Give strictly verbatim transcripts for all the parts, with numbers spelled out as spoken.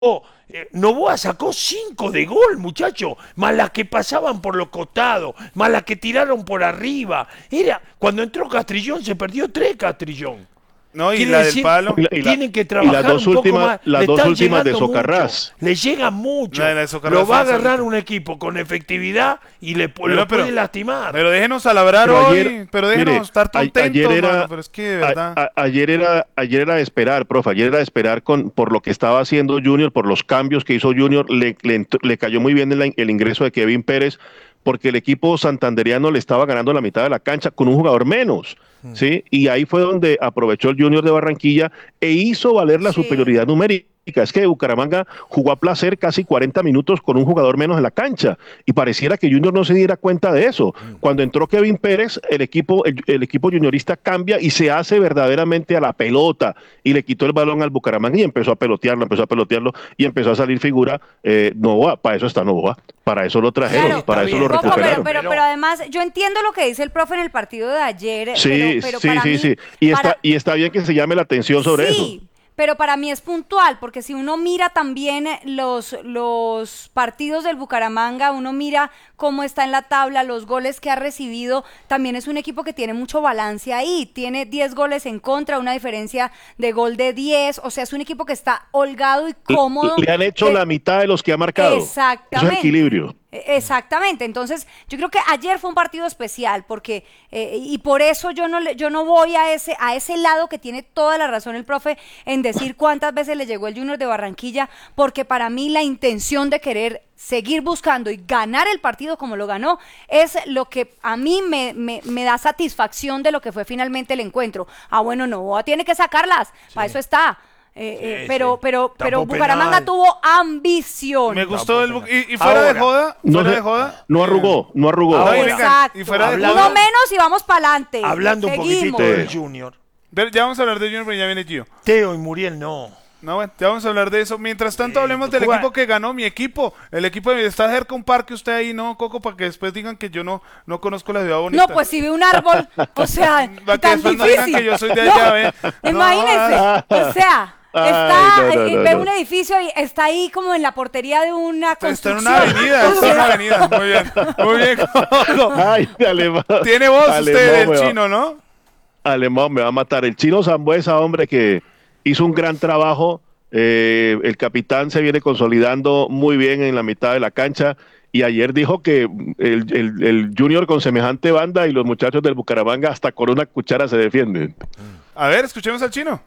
Oh, eh, Novoa sacó cinco de gol, muchacho, más las que pasaban por los costados, más las que tiraron por arriba. Era, cuando entró Castrillón se perdió tres Castrillón. No, y Quiere la del decir, palo. Y, la- y la- tienen que y las trabajar dos un poco últimas, más. las Le dos están últimas de llegando mucho, Socarrás. le llegan mucho. La de la Socarrás Lo va a fue agarrar insólita. un equipo con efectividad y le pu- Bueno, lo pero- puede lastimar. Pero déjenos alabrar Pero hoy, ayer- pero déjenos mire, estar a- contentos, ayer era- mano, pero es que de verdad. A- a- ayer era ayer era de esperar, profe, ayer era de esperar con por lo que estaba haciendo Junior, por los cambios que hizo Junior, le, le, ent- le cayó muy bien el, el ingreso de Kevin Pérez, porque el equipo santanderiano le estaba ganando la mitad de la cancha con un jugador menos, ¿sí? Y ahí fue donde aprovechó el Junior de Barranquilla e hizo valer la Sí. superioridad numérica. Es que Bucaramanga jugó a placer casi cuarenta minutos con un jugador menos en la cancha y pareciera que Junior no se diera cuenta de eso. Cuando entró Kevin Pérez, el equipo, el, el equipo juniorista cambia y se hace verdaderamente a la pelota y le quitó el balón al Bucaramanga y empezó a pelotearlo, empezó a pelotearlo y empezó a salir figura eh, Novoa. Para eso está Novoa, para eso lo trajeron, Claro, para está eso bien, lo Coco, recuperaron. pero, pero, pero además, yo entiendo lo que dice el profe en el partido de ayer. Sí, pero, pero sí, para sí, mí, sí. Y, para- está, y está bien que se llame la atención sobre eso. Sí, pero para mí es puntual, porque si uno mira también los, los partidos del Bucaramanga, uno mira cómo está en la tabla, los goles que ha recibido, también es un equipo que tiene mucho balance ahí, tiene diez goles en contra, una diferencia de gol de diez, o sea, es un equipo que está holgado y cómodo. Le han hecho de- la mitad de los que ha marcado. Eso Exactamente. es equilibrio. E- Exactamente, entonces yo creo que ayer fue un partido especial porque eh, y por eso yo no le, yo no voy a ese a ese lado que tiene toda la razón el profe en decir cuántas veces le llegó el Junior de Barranquilla, porque para mí la intención de querer seguir buscando y ganar el partido como lo ganó es lo que a mí me, me, me da satisfacción de lo que fue finalmente el encuentro. Ah, bueno, no, tiene que sacarlas, para eso está. Eh, Sí, eh, pero, sí. pero, pero Tapó Bucaramanga penal. tuvo ambición. Me gustó el... bu- Y, y fuera Ahora, de joda, No, fuera se- de joda. no arrugó, no arrugó. Ahora, No, venga, Exacto. y fuera de Hablando- joda. Uno menos y vamos para adelante. Hablando un Seguimos. poquitito del Junior. Pero ya vamos a hablar de Junior, pero ya viene Gio. Teo y Muriel no. No, bueno, ya vamos a hablar de eso. Mientras tanto, Eh, hablemos del juega- equipo que ganó, mi equipo. El equipo de... Está cerca un parque usted ahí, ¿no, Coco? Para que después digan que yo no, no conozco la ciudad bonita. No, pues si ve un árbol, o sea, Para que tan después no digan difícil. que yo soy de allá, ¿ve? No, Imagínense, ah, o sea, Ay, está, no, no, eh, no, ve no. un edificio y está ahí como en la portería de una Está en construcción. una avenida, está en una avenida. Muy bien, muy bien, Coco. Ay, alemán. Tiene voz Alemán usted, me el va- chino, ¿no? Alemán me va a matar. El chino Zambuesa, hombre, que hizo un gran trabajo. Eh, el capitán se viene consolidando muy bien en la mitad de la cancha. Y ayer dijo que el, el- el Junior con semejante banda y los muchachos del Bucaramanga hasta con una cuchara se defienden. A ver, escuchemos al chino.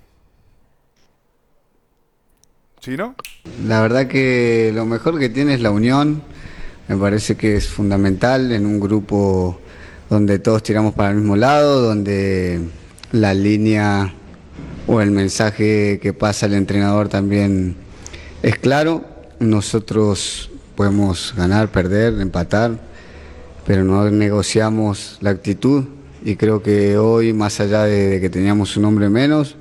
¿Chino? La verdad que lo mejor que tiene es la unión, me parece que es fundamental en un grupo donde todos tiramos para el mismo lado, donde la línea o el mensaje que pasa el entrenador también es claro. Nosotros podemos ganar, perder, empatar, pero no negociamos la actitud y creo que hoy, más allá de, de que teníamos un hombre menos,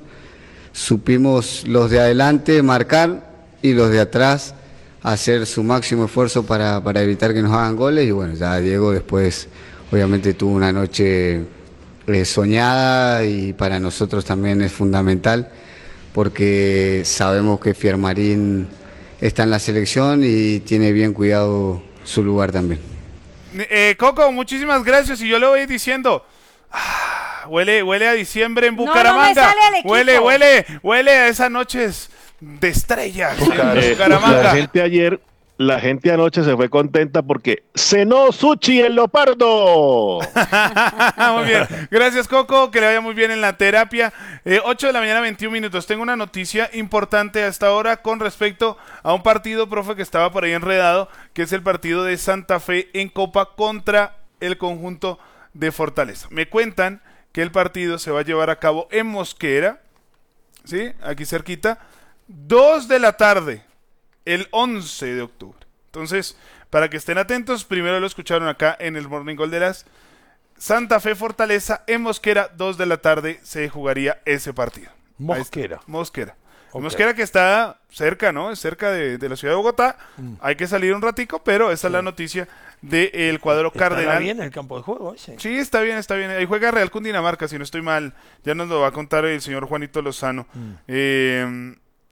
supimos los de adelante marcar y los de atrás hacer su máximo esfuerzo para, para evitar que nos hagan goles. Y bueno, ya Diego después obviamente tuvo una noche eh, soñada y para nosotros también es fundamental porque sabemos que Fiermarín está en la selección y tiene bien cuidado su lugar también. Eh, Coco, muchísimas gracias. Y yo le voy diciendo... ah, huele, huele a diciembre en No, no me Bucaramanga. sale el equipo. Huele, huele, huele a esas noches de estrellas en Eh, Bucaramanga. la gente ayer, la gente anoche se fue contenta porque cenó sushi en Leopardo. Muy bien, gracias Coco, que le vaya muy bien en la terapia. eh, ocho de la mañana, veintiún minutos. Tengo una noticia importante hasta ahora con respecto a un partido, profe, que estaba por ahí enredado, que es el partido de Santa Fe en Copa contra el conjunto de Fortaleza. Me cuentan que el partido se va a llevar a cabo en Mosquera, ¿sí? Aquí cerquita, dos de la tarde, el once de octubre. Entonces, para que estén atentos, primero lo escucharon acá en el Morning Call de las Santa Fe Fortaleza en Mosquera, dos de la tarde se jugaría ese partido. Ahí está. Mosquera. Mosquera. Ok. Mosquera que está cerca, ¿no? Es cerca de, de la ciudad de Bogotá. Mm. Hay que salir un ratico, pero esa es la noticia del cuadro ¿Estará cardenal. bien el campo de juego ese? Sí, está bien, está bien. Ahí juega Real Cundinamarca, si no estoy mal. Ya nos lo va a contar el señor Juanito Lozano. Mm. Eh,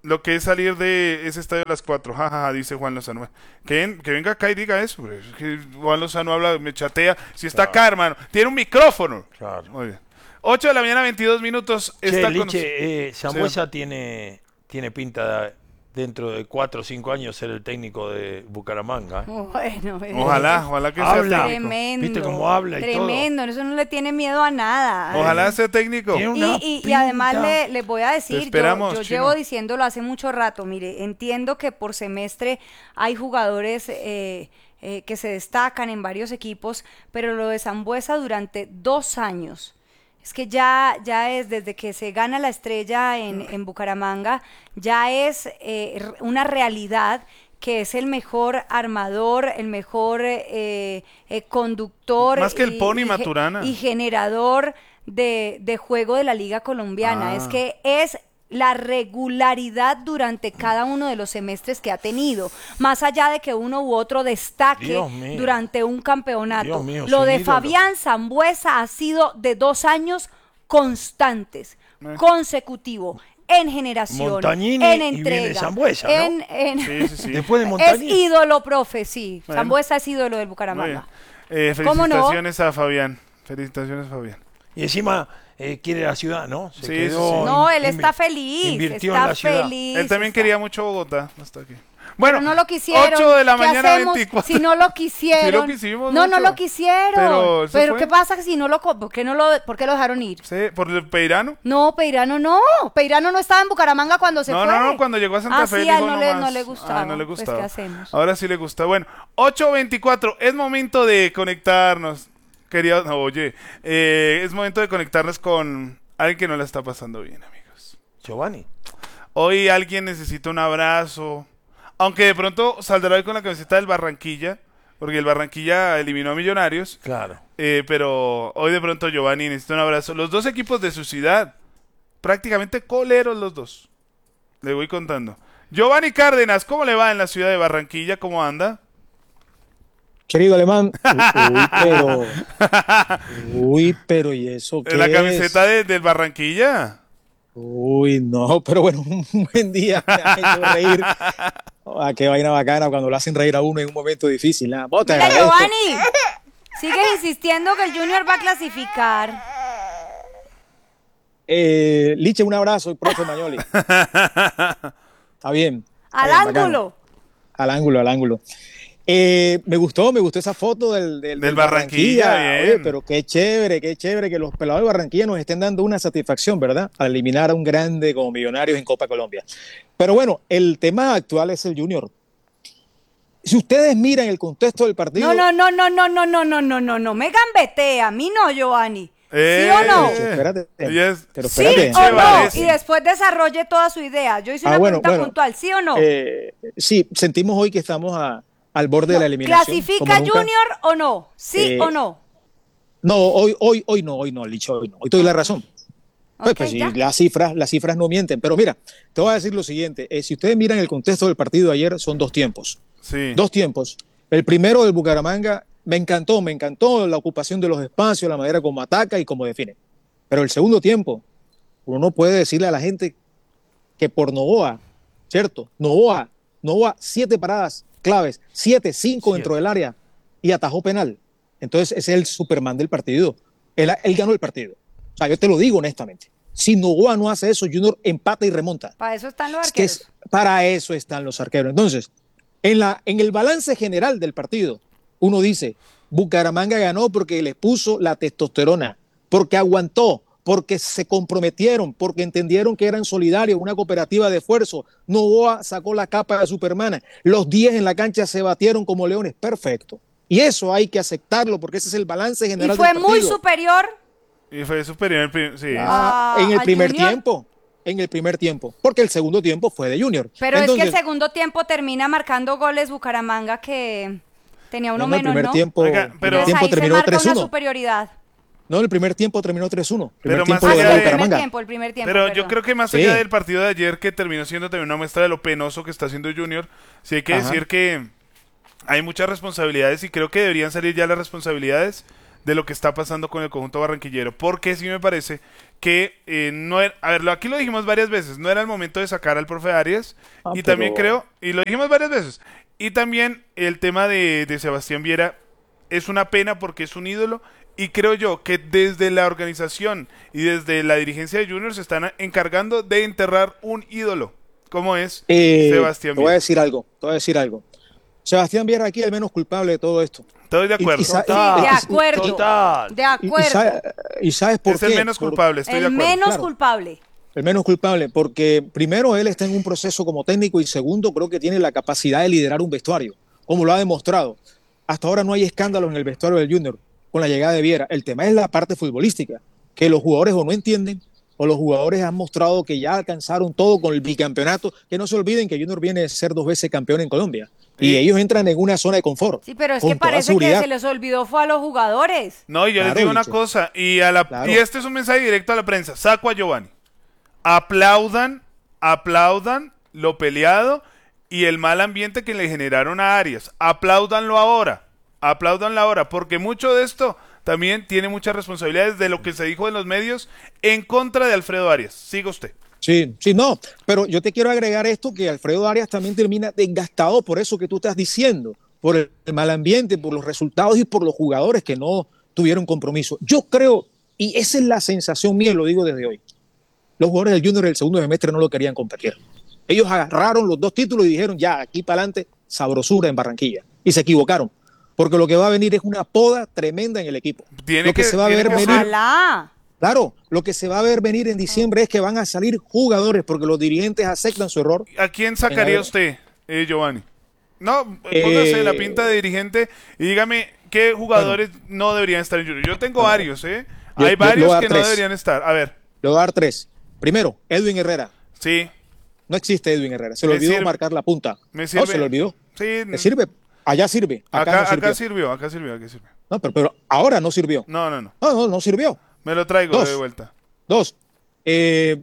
lo que es salir de ese estadio a las cuatro, jajaja, ja, ja, dice Juan Lozano. Que, que venga acá y diga eso, bro. Es que Juan Lozano habla, me chatea. Si está claro. acá, hermano, tiene un micrófono. Claro. Muy bien. ocho de la mañana, veintidós minutos. Che, Está Liche, con... eh, Sambuesa sí. tiene, tiene pinta de, dentro de cuatro o cinco años ser el técnico de Bucaramanga. ¿eh? Bueno, ojalá, ojalá que habla. sea técnico. Tremendo. ¿Viste cómo habla y Tremendo, todo? Eso no le tiene miedo a nada. Ojalá sea técnico. Y, y, y además le, les voy a decir, esperamos, yo, yo Chino. llevo diciéndolo hace mucho rato, mire, entiendo que por semestre hay jugadores eh, eh, que se destacan en varios equipos, pero lo de Sambuesa durante dos años, es que ya, ya es desde que se gana la estrella en, en Bucaramanga, ya es eh, una realidad que es el mejor armador, el mejor eh, eh, conductor. Más que el y, Pony y, Maturana. Y generador de, de juego de la Liga Colombiana. Ah. Es que es la regularidad durante cada uno de los semestres que ha tenido, más allá de que uno u otro destaque durante un campeonato. Mío, Lo de ídolo. Fabián Sambuesa ha sido de dos años constantes, Eh. consecutivo, en generación, Montañini en y viene entrega, Sambuesa, ¿no? en, en Sí, sí, sí. Después de es Montañini. ídolo, profe, sí. Bueno. Sambuesa es ídolo del Muy Bucaramanga. bien. Eh, ¿Cómo no? felicitaciones a Fabián. Felicitaciones, Fabián. Y encima eh, quiere la ciudad, ¿no? Se Sí, quedó sí, sí. No, in- él está invi- feliz, invirtió está en la ciudad. feliz. Él también está- quería mucho Bogotá. Hasta aquí. Bueno, Pero no lo quisieron. ocho de la ¿Qué mañana, hacemos veinticuatro. Si no lo quisieron. Sí lo quisimos no, no mucho. lo quisieron. Pero Pero, se fue. ¿qué pasa si no lo, co- por qué no lo, por qué lo dejaron ir? Sí, por el Peirano. No, Peirano no. Peirano no estaba en Bucaramanga cuando se No, fue. no, no, cuando llegó a Santa ah, Fe sí, a él dijo no, le, más. no le gustaba. Ah, no le Pues, gustaba. ¿qué hacemos? Ahora sí le gusta. Bueno, ocho veinticuatro. Es momento de conectarnos. Quería, no, oye, eh, es momento de conectarnos con alguien que no la está pasando bien, amigos. Giovanni. Hoy alguien necesita un abrazo. Aunque de pronto saldrá hoy con la camiseta del Barranquilla, porque el Barranquilla eliminó a Millonarios. Claro. Eh, pero hoy de pronto Giovanni necesita un abrazo. Los dos equipos de su ciudad, prácticamente coleros los dos. Le voy contando. Giovanni Cárdenas, ¿cómo le va en la ciudad de Barranquilla? ¿Cómo anda? Querido Alemán, uy, pero, uy, pero, ¿y eso qué ¿La es? camiseta de, del Barranquilla? Uy, no, pero bueno, un buen día, me ha hecho reír. Ah, qué vaina bacana cuando lo hacen reír a uno en un momento difícil. Nada, vos te Mira, agradezco. Giovanni, sigues insistiendo que el Junior va a clasificar. Eh, Liche, un abrazo, y profe Mañoli. Está bien. está Al bien, bacano. ángulo. Al ángulo, al ángulo. Eh, me gustó, me gustó esa foto del, del, Del Barranquilla, bien. Oye, pero qué chévere, qué chévere que los pelados de Barranquilla nos estén dando una satisfacción, ¿verdad? Al eliminar a un grande como Millonarios en Copa Colombia. Pero bueno, el tema actual es el Junior. Si ustedes miran el contexto del partido... No, no, no, no, no, no, no, no, no, no, no, me gambetea, a mí no, Giovanni. Eh, ¿Sí o no? Espérate, Yes. pero Sí espérate. o no, Varese. y después desarrolle toda su idea. Yo hice Ah, una bueno, pregunta bueno. puntual, ¿sí o no? Eh, sí, sentimos hoy que estamos a, al borde de la eliminación. ¿Clasifica como nunca. Junior o no? ¿Sí Eh, o no? No, hoy, hoy, hoy no, hoy no, Licho, hoy no. Hoy te doy la razón. Pues, Ok, pues, si ya. las cifras, las cifras no mienten. Pero mira, te voy a decir lo siguiente. Eh, si ustedes miran el contexto del partido de ayer, son dos tiempos. Sí. Dos tiempos. El primero del Bucaramanga, me encantó, me encantó la ocupación de los espacios, la manera como ataca y como define. Pero el segundo tiempo, uno no puede decirle a la gente que por Novoa, ¿cierto? Novoa, Novoa, siete paradas claves, siete, cinco Siete. dentro del área y atajó penal. Entonces ese es el Superman del partido. Él, él ganó el partido. O sea, yo te lo digo honestamente. Si Novoa no hace eso, Junior empata y remonta. Para eso están los Es que arqueros. es- para eso están los arqueros. Entonces, en, la, en el balance general del partido, uno dice, Bucaramanga ganó porque les puso la testosterona, porque aguantó, porque se comprometieron, porque entendieron que eran solidarios, una cooperativa de esfuerzo. Novoa sacó la capa de Superman. Los diez en la cancha se batieron como leones. Perfecto. Y eso hay que aceptarlo porque ese es el balance Y general fue del partido. muy superior. Y fue superior. el prim- Sí. Ah, Ah, en el al primer Junior. tiempo. En el primer tiempo. Porque el segundo tiempo fue de Junior. Pero es Entonces, que el segundo tiempo termina marcando goles Bucaramanga que tenía uno no, el menos, primer ¿no? tiempo, Oiga, el pero- primer Entonces tiempo ahí se terminó marca tres una uno. superioridad. No, el primer tiempo terminó tres uno. El primer Pero tiempo más lo allá ganó de- el primer Bucaramanga. tiempo, el primer tiempo. Pero yo perdón. creo que más Sí. allá del partido de ayer, que terminó siendo también una muestra de lo penoso que está haciendo Junior, sí hay que Ajá. decir que hay muchas responsabilidades y creo que deberían salir ya las responsabilidades de lo que está pasando con el conjunto barranquillero, porque sí me parece que eh, no era, a ver, lo- aquí lo dijimos varias veces, no era el momento de sacar al profe Arias, Ah, y pero- también creo, y lo dijimos varias veces, y también el tema de, de Sebastián Viera es una pena porque es un ídolo, y creo yo que desde la organización y desde la dirigencia de Junior se están encargando de enterrar un ídolo, como es Eh, Sebastián te voy a Viera. decir algo, te voy a decir algo. Sebastián Viera aquí es el menos culpable de todo esto. Estoy de Y- acuerdo. y sa- Total, de y- y- acuerdo. Total. De y- y acuerdo. sa- ¿Y sabes por es qué? el menos Por- culpable, estoy de El acuerdo. menos Claro. culpable. El menos culpable, porque primero él está en un proceso como técnico y segundo creo que tiene la capacidad de liderar un vestuario, como lo ha demostrado. Hasta ahora no hay escándalos en el vestuario del Junior con la llegada de Viera. El tema es la parte futbolística, que los jugadores o no entienden o los jugadores han mostrado que ya alcanzaron todo con el bicampeonato, que no se olviden que Junior viene a ser dos veces campeón en Colombia y Sí. ellos entran en una zona de confort. Sí, pero es con que toda parece que seguridad. se les olvidó fue a los jugadores. No, y yo les Claro, digo una Liche. cosa, y, a la, Claro. y este es un mensaje directo a la prensa, saco a Giovanni. Aplaudan, aplaudan lo peleado y el mal ambiente que le generaron a Arias. Apláudanlo ahora, apláudanlo ahora, porque mucho de esto también tiene muchas responsabilidades de lo que se dijo en los medios en contra de Alfredo Arias. Siga usted. Sí, sí, no, pero yo te quiero agregar esto, que Alfredo Arias también termina desgastado por eso que tú estás diciendo, por el mal ambiente, por los resultados y por los jugadores que no tuvieron compromiso. Yo creo, y esa es la sensación mía, lo digo desde hoy, los jugadores del Junior del segundo semestre no lo querían competir. Ellos agarraron los dos títulos y dijeron, ya, aquí para adelante, sabrosura en Barranquilla. Y se equivocaron, porque lo que va a venir es una poda tremenda en el equipo. Tiene lo que, que- se va a tiene ver que venir... ser- Ojalá. Claro, lo que se va a ver venir en diciembre es que van a salir jugadores porque los dirigentes aceptan su error. ¿A quién sacaría Venga, usted, eh, Giovanni? No, Eh, póngase la pinta de dirigente y dígame qué jugadores no deberían estar en Junior. Yo tengo varios, ¿eh? Yo- Hay yo- le voy a varios dar que no tres. deberían estar. A ver, Le voy a dar tres. Primero, Edwin Herrera. sí, No existe Edwin Herrera. Se le Me olvidó sirve. marcar la punta. me No, sirve. se le olvidó. Sí, ¿Le sirve? Allá sirve. Acá, acá, no sirvió. acá sirvió, acá sirvió, acá sirvió. No, pero, pero ahora no sirvió. No, no, no. No, no, no sirvió. Me lo traigo Dos. de vuelta. Dos, eh,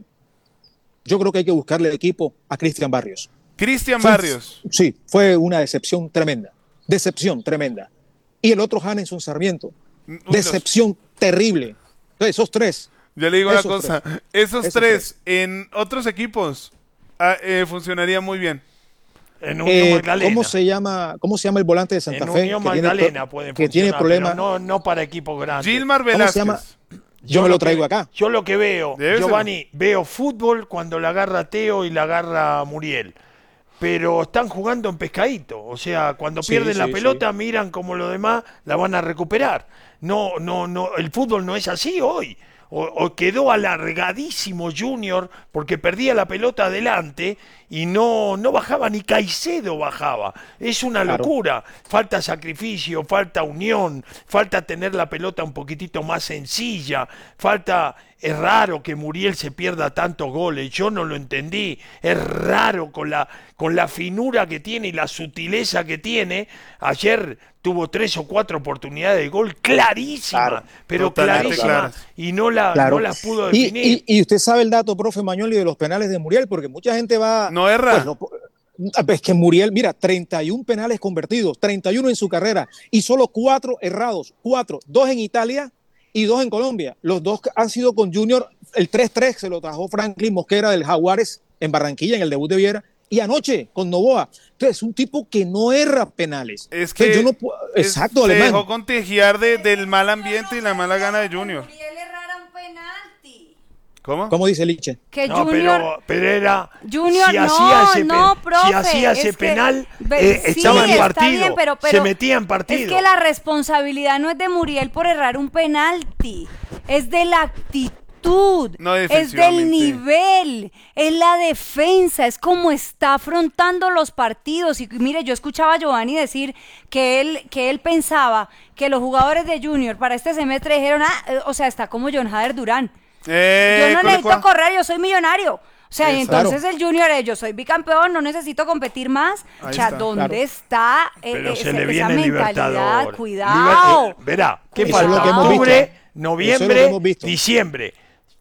yo creo que hay que buscarle el equipo a Cristian Barrios. Cristian Fue- Barrios. Sí, fue una decepción tremenda. Decepción tremenda. Y el otro, Hanenson Sarmiento. Uy, Decepción terrible. Entonces, esos tres. Yo le digo una Esos cosa. tres. Esos, Esos tres, en otros equipos ah, eh, funcionaría muy bien. En Unión Eh, Magdalena. ¿Cómo se llama? ¿Cómo se llama el volante de Santa en Fe? Unión que tiene Magdalena pro- puede que tiene funcionar, problemas. pero no, no para equipos grandes. Gilmar ¿Cómo se Velázquez. llama? Yo me lo que- traigo acá. Yo lo que veo, Debe ser. Giovanni, veo fútbol cuando la agarra Teo y la agarra Muriel. Pero están jugando en pescadito. O sea, cuando Sí, pierden la sí, pelota, miran como los demás la van a recuperar. No, no, no, el fútbol no es así hoy. O, o quedó alargadísimo Junior porque perdía la pelota adelante y no, no bajaba, ni Caicedo bajaba. Es una Claro. locura. Falta sacrificio, falta unión, falta tener la pelota un poquitito más sencilla, falta... Es raro que Muriel se pierda tantos goles, yo no lo entendí. Es raro con la, con la finura que tiene y la sutileza que tiene. Ayer tuvo tres o cuatro oportunidades de gol clarísimas, Claro, pero totalmente clarísimas, claras. y no la, Claro. no las pudo Y, definir. y- y usted sabe el dato, profe Mañoli, de los penales de Muriel, porque mucha gente va. No erra. Pues, no, es que Muriel, mira, treinta y uno penales convertidos, treinta y uno en su carrera, y solo cuatro errados, cuatro, dos en Italia y dos en Colombia. Los dos han sido con Junior. El tres tres se lo trajo Franklin Mosquera del Jaguares en Barranquilla, en el debut de Viera, y anoche con Novoa. Entonces, un tipo que no erra penales. Es Entonces, que yo no puedo- es- exacto, se Alemán. dejó contagiar de, del mal ambiente y la mala gana de Junior. Muriel errara un penalti. ¿Cómo? ¿Cómo dice Liche? Que No, Junior... pero, pero era. Junior, si no, hacía ese, no, pe- profe. si hacía ese es que- penal, ve- eh, sí, estaba en está partido. bien, pero- se pero metía en partido. Es que la responsabilidad no es de Muriel por errar un penalti, es de la actitud. No, es defensivamente. del nivel, es la defensa, es como está afrontando los partidos. Y mire, yo escuchaba a Giovanni decir que él, que él pensaba que los jugadores de Junior para este semestre dijeron, ah, eh, o sea, está como John Hader Durán. Eh, Yo no cole, necesito cua. correr, yo soy millonario. O sea, y Exacto. entonces el Junior, eh, yo soy bicampeón, no necesito competir más. Ahí o sea, está. ¿dónde Claro. está eh, Pero ese- se le esa viene mentalidad? Libertadores. Cuidado. Liber- eh, verá, ¿qué Eso es falta? lo que hemos Octubre, visto. Eso es lo noviembre, que hemos visto. diciembre.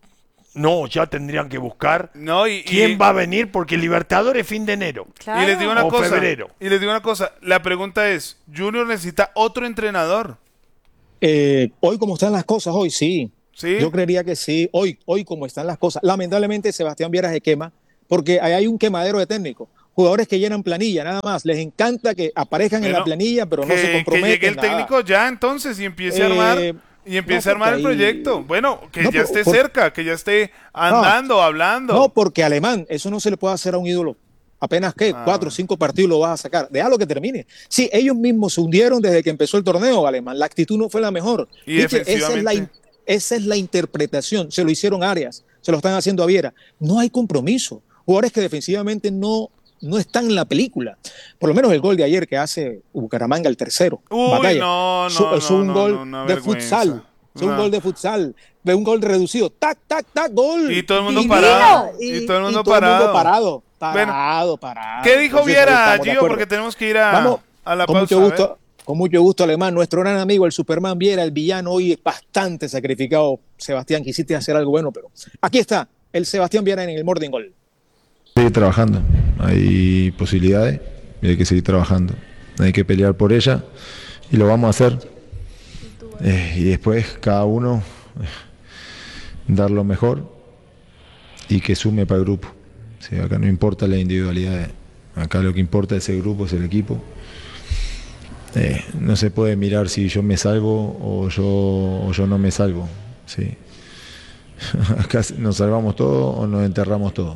No, ya tendrían que buscar No, y, quién y- va a venir porque Libertadores fin de enero. Claro. y les digo una O cosa. febrero. Y les digo una cosa. La pregunta es, Junior necesita otro entrenador. Eh, hoy, como están las cosas, hoy sí. ¿Sí? Yo creería que sí. Hoy, hoy como están las cosas. Lamentablemente Sebastián Viera se quema porque ahí hay un quemadero de técnicos. Jugadores que llenan planilla, nada más. Les encanta que aparezcan Bueno, en la planilla, pero no que, se comprometen. que llegue el nada. técnico ya entonces y empiece a Eh, armar y empiece no, a armar el porque ahí- proyecto. Bueno, que No, ya por- esté por- cerca, que ya esté andando, hablando. No, porque Alemán, eso no se le puede hacer a un ídolo. Apenas que Ah. cuatro o cinco partidos lo vas a sacar. Déjalo que termine. Sí, ellos mismos se hundieron desde que empezó el torneo, Alemán. La actitud no fue la mejor. Y Liche, esa, es la, defensivamente. in- esa es la interpretación. Se lo hicieron a Arias, se lo están haciendo a Viera. No hay compromiso. Jugadores que defensivamente no, no están en la película. Por lo menos el gol de ayer que hace Bucaramanga, el tercero. Uy, batalla. no, no, Eso es no, un no, gol no, una de vergüenza. futsal. Es un Una- gol de futsal. De un gol reducido. Tac, tac, tac, gol. Y todo el mundo Divino. parado. Y, Y todo el mundo y todo el mundo parado. parado. Bueno, Parado, parado. ¿Qué dijo Entonces, Viera, estamos de Gio? acuerdo. Porque tenemos que ir a, Vamos, a la con pausa. mucho a ver. gusto, con mucho gusto, Alemán. Nuestro gran amigo, el Superman Viera, el villano, hoy es bastante sacrificado. Sebastián, quisiste hacer algo bueno, pero aquí está el Sebastián Viera en el Morning Goal. Seguir trabajando, hay posibilidades y hay que seguir trabajando, hay que pelear por ella y lo vamos a hacer. Eh, y después cada uno eh, dar lo mejor y que sume para el grupo. Sí, acá no importa la individualidad, acá lo que importa es el grupo, es el equipo. Eh, no se puede mirar si yo me salvo o yo, o yo no me salvo. Sí. Acá nos salvamos todos o nos enterramos todos.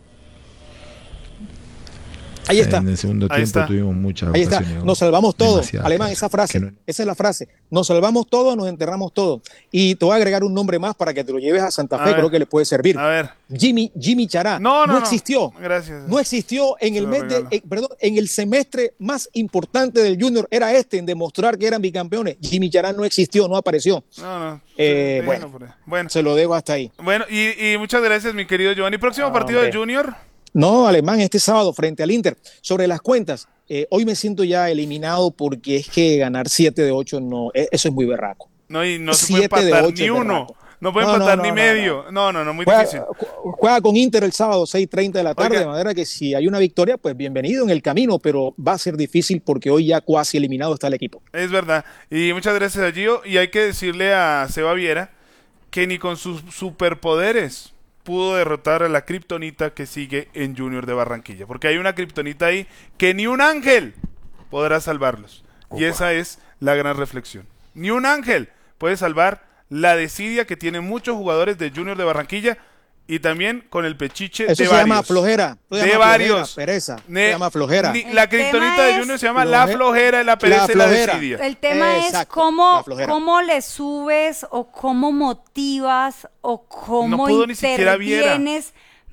Ahí está. En el segundo Ahí tiempo está. tuvimos muchas Ahí está, ocasiones, nos salvamos todos. demasiadas, Alemán, esa frase, que no- esa es la frase. Nos salvamos todos, nos enterramos todos. Y te voy a agregar un nombre más para que te lo lleves a Santa A Fe, ver. creo que le puede servir. A ver. Jimmy, Jimmy Chará. No, no, no. existió. Gracias. No existió en Se el lo mes de, regalo. eh, perdón, en el semestre más importante del Junior era este, en demostrar que eran bicampeones. Jimmy Chará no existió, no apareció. No, no. Eh, déjenlo bueno. por ahí. Bueno, Se lo dejo hasta ahí. bueno y, y muchas gracias, mi querido Giovanni. Próximo Ah, partido hombre. de Junior. No, Alemán, este sábado frente al Inter. Sobre las cuentas, eh, hoy me siento ya eliminado porque es que ganar siete de ocho, no, eh, eso es muy berraco. No, y no se puede Siete de empatar ocho ni es uno. berraco. No puede No, no, empatar no, ni no, medio. No, no, no, muy Juega, difícil. ju- juega con Inter el sábado, seis y treinta de la tarde, Oiga. de manera que si hay una victoria, pues bienvenido en el camino, pero va a ser difícil porque hoy ya casi eliminado está el equipo. Es verdad. Y muchas gracias a Gio. Y hay que decirle a Seba Viera que ni con sus superpoderes pudo derrotar a la kriptonita que sigue en Junior de Barranquilla. Porque hay una kriptonita ahí que ni un ángel podrá salvarlos. Y esa es la gran reflexión. Ni un ángel puede salvar la desidia que tienen muchos jugadores de Junior de Barranquilla y también con el pechiche Eso de se varios. llama flojera. Eso se de llama varios. flojera, pereza. Ne- Se llama flojera. ni- El la kriptonita tema de es Junior se llama la floje- flojera, la pereza la y la flojera. desidia. El tema Exacto, es cómo, la flojera. cómo le subes o cómo motivas o cómo No pudo ni siquiera Viera. intervienes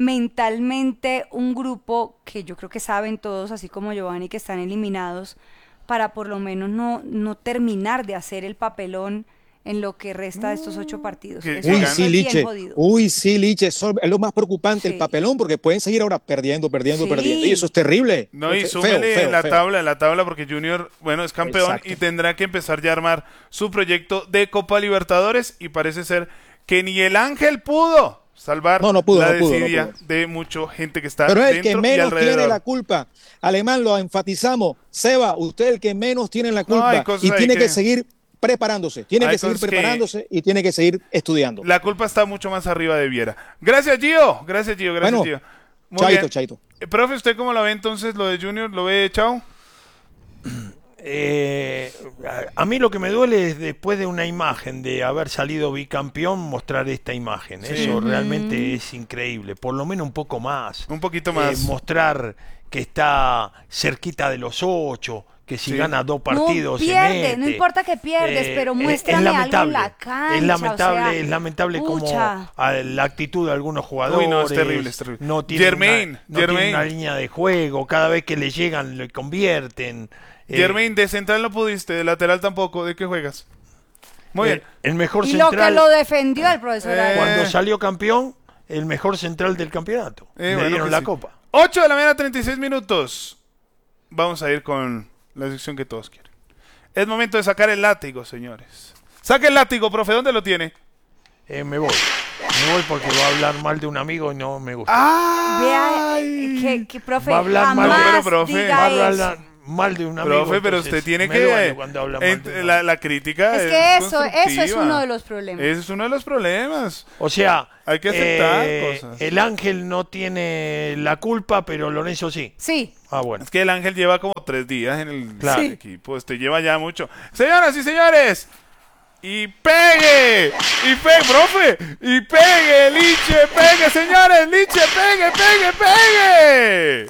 mentalmente un grupo que yo creo que saben todos, así como Giovanni, que están eliminados, para por lo menos no, no terminar de hacer el papelón en lo que resta de estos ocho partidos. Que- Eso- que Uy, gana. eso sí, es bien Liche. jodido. Uy, sí, Liche. Eso es lo más preocupante, Sí. el papelón, porque pueden seguir ahora perdiendo, perdiendo, Sí. perdiendo. Y eso es terrible. No, y Fe- súmele feo, feo, en la feo. tabla, en la tabla, porque Junior, bueno, es campeón Exacto. y tendrá que empezar ya a armar su proyecto de Copa Libertadores y parece ser que ni el Ángel pudo salvar No, no pudo, la no pudo, no desidia pudo. de mucha gente que está Pero es el dentro que y menos alrededor. tiene la culpa. Alemán, lo enfatizamos. Seba, usted es el que menos tiene la No, culpa. hay cosas y ahí tiene que- que... seguir preparándose. Tiene Hay que seguir cosas que- preparándose y tiene que seguir estudiando. La culpa está mucho más arriba de Viera. Gracias, Gio. Gracias, Gio. Gracias, Bueno, Gio. Muy chaito, bien. chaito. Eh, profe, ¿usted cómo lo ve entonces, lo de Junior? ¿Lo ve, chao? Eh, a a mí lo que me duele es después de una imagen de haber salido bicampeón mostrar esta imagen. Sí. Eso realmente es increíble. Por lo menos un poco más. Un poquito Eh, más. mostrar que está cerquita de los ocho, que si Sí. gana dos partidos no se pierde, mete. no importa que pierdes, Eh, pero es- muéstrame es algo lamentable, en la cancha. Es lamentable, o sea, es lamentable como pucha. a la actitud de algunos jugadores. Uy, no, es terrible, es terrible. No tienen, Germain, una, no tienen Germain. una línea de juego. Cada vez que le llegan, le convierten. Eh, Germain, de central no pudiste, de lateral tampoco. ¿De qué juegas? Muy el, bien. el mejor Y lo que central. lo defendió el profesor. Eh, Arias. Cuando salió campeón, el mejor central del campeonato. Eh, Le bueno dieron que la sí. copa. ocho de la mañana, treinta y seis minutos. Vamos a ir con la sección que todos quieren. Es momento de sacar el látigo, señores. Saque el látigo, profe. ¿Dónde lo tiene? Eh, me voy. Me voy porque va a hablar mal de un amigo y no me gusta. ¡Ah! Vea, eh, que, que profe, Va a hablar mal, jamás pero, profe, diga Va a hablar eso. la- mal de un amigo. Profe, pero entonces usted tiene me que... duele cuando habla mal ent- de un la, amigo. la crítica Es es que eso, eso es constructiva. uno de los problemas. Ese es uno de los problemas. O sea, Hay que aceptar eh, cosas. el Ángel no tiene la culpa, pero Lorenzo sí. Sí. Ah, bueno. Es que el Ángel lleva como tres días en el Claro. en el equipo. Este lleva ya mucho. Señoras y señores. Y pegue. Y pegue, profe. Y pegue, Liche, pegue, señores. Liche, pegue, pegue, pegue.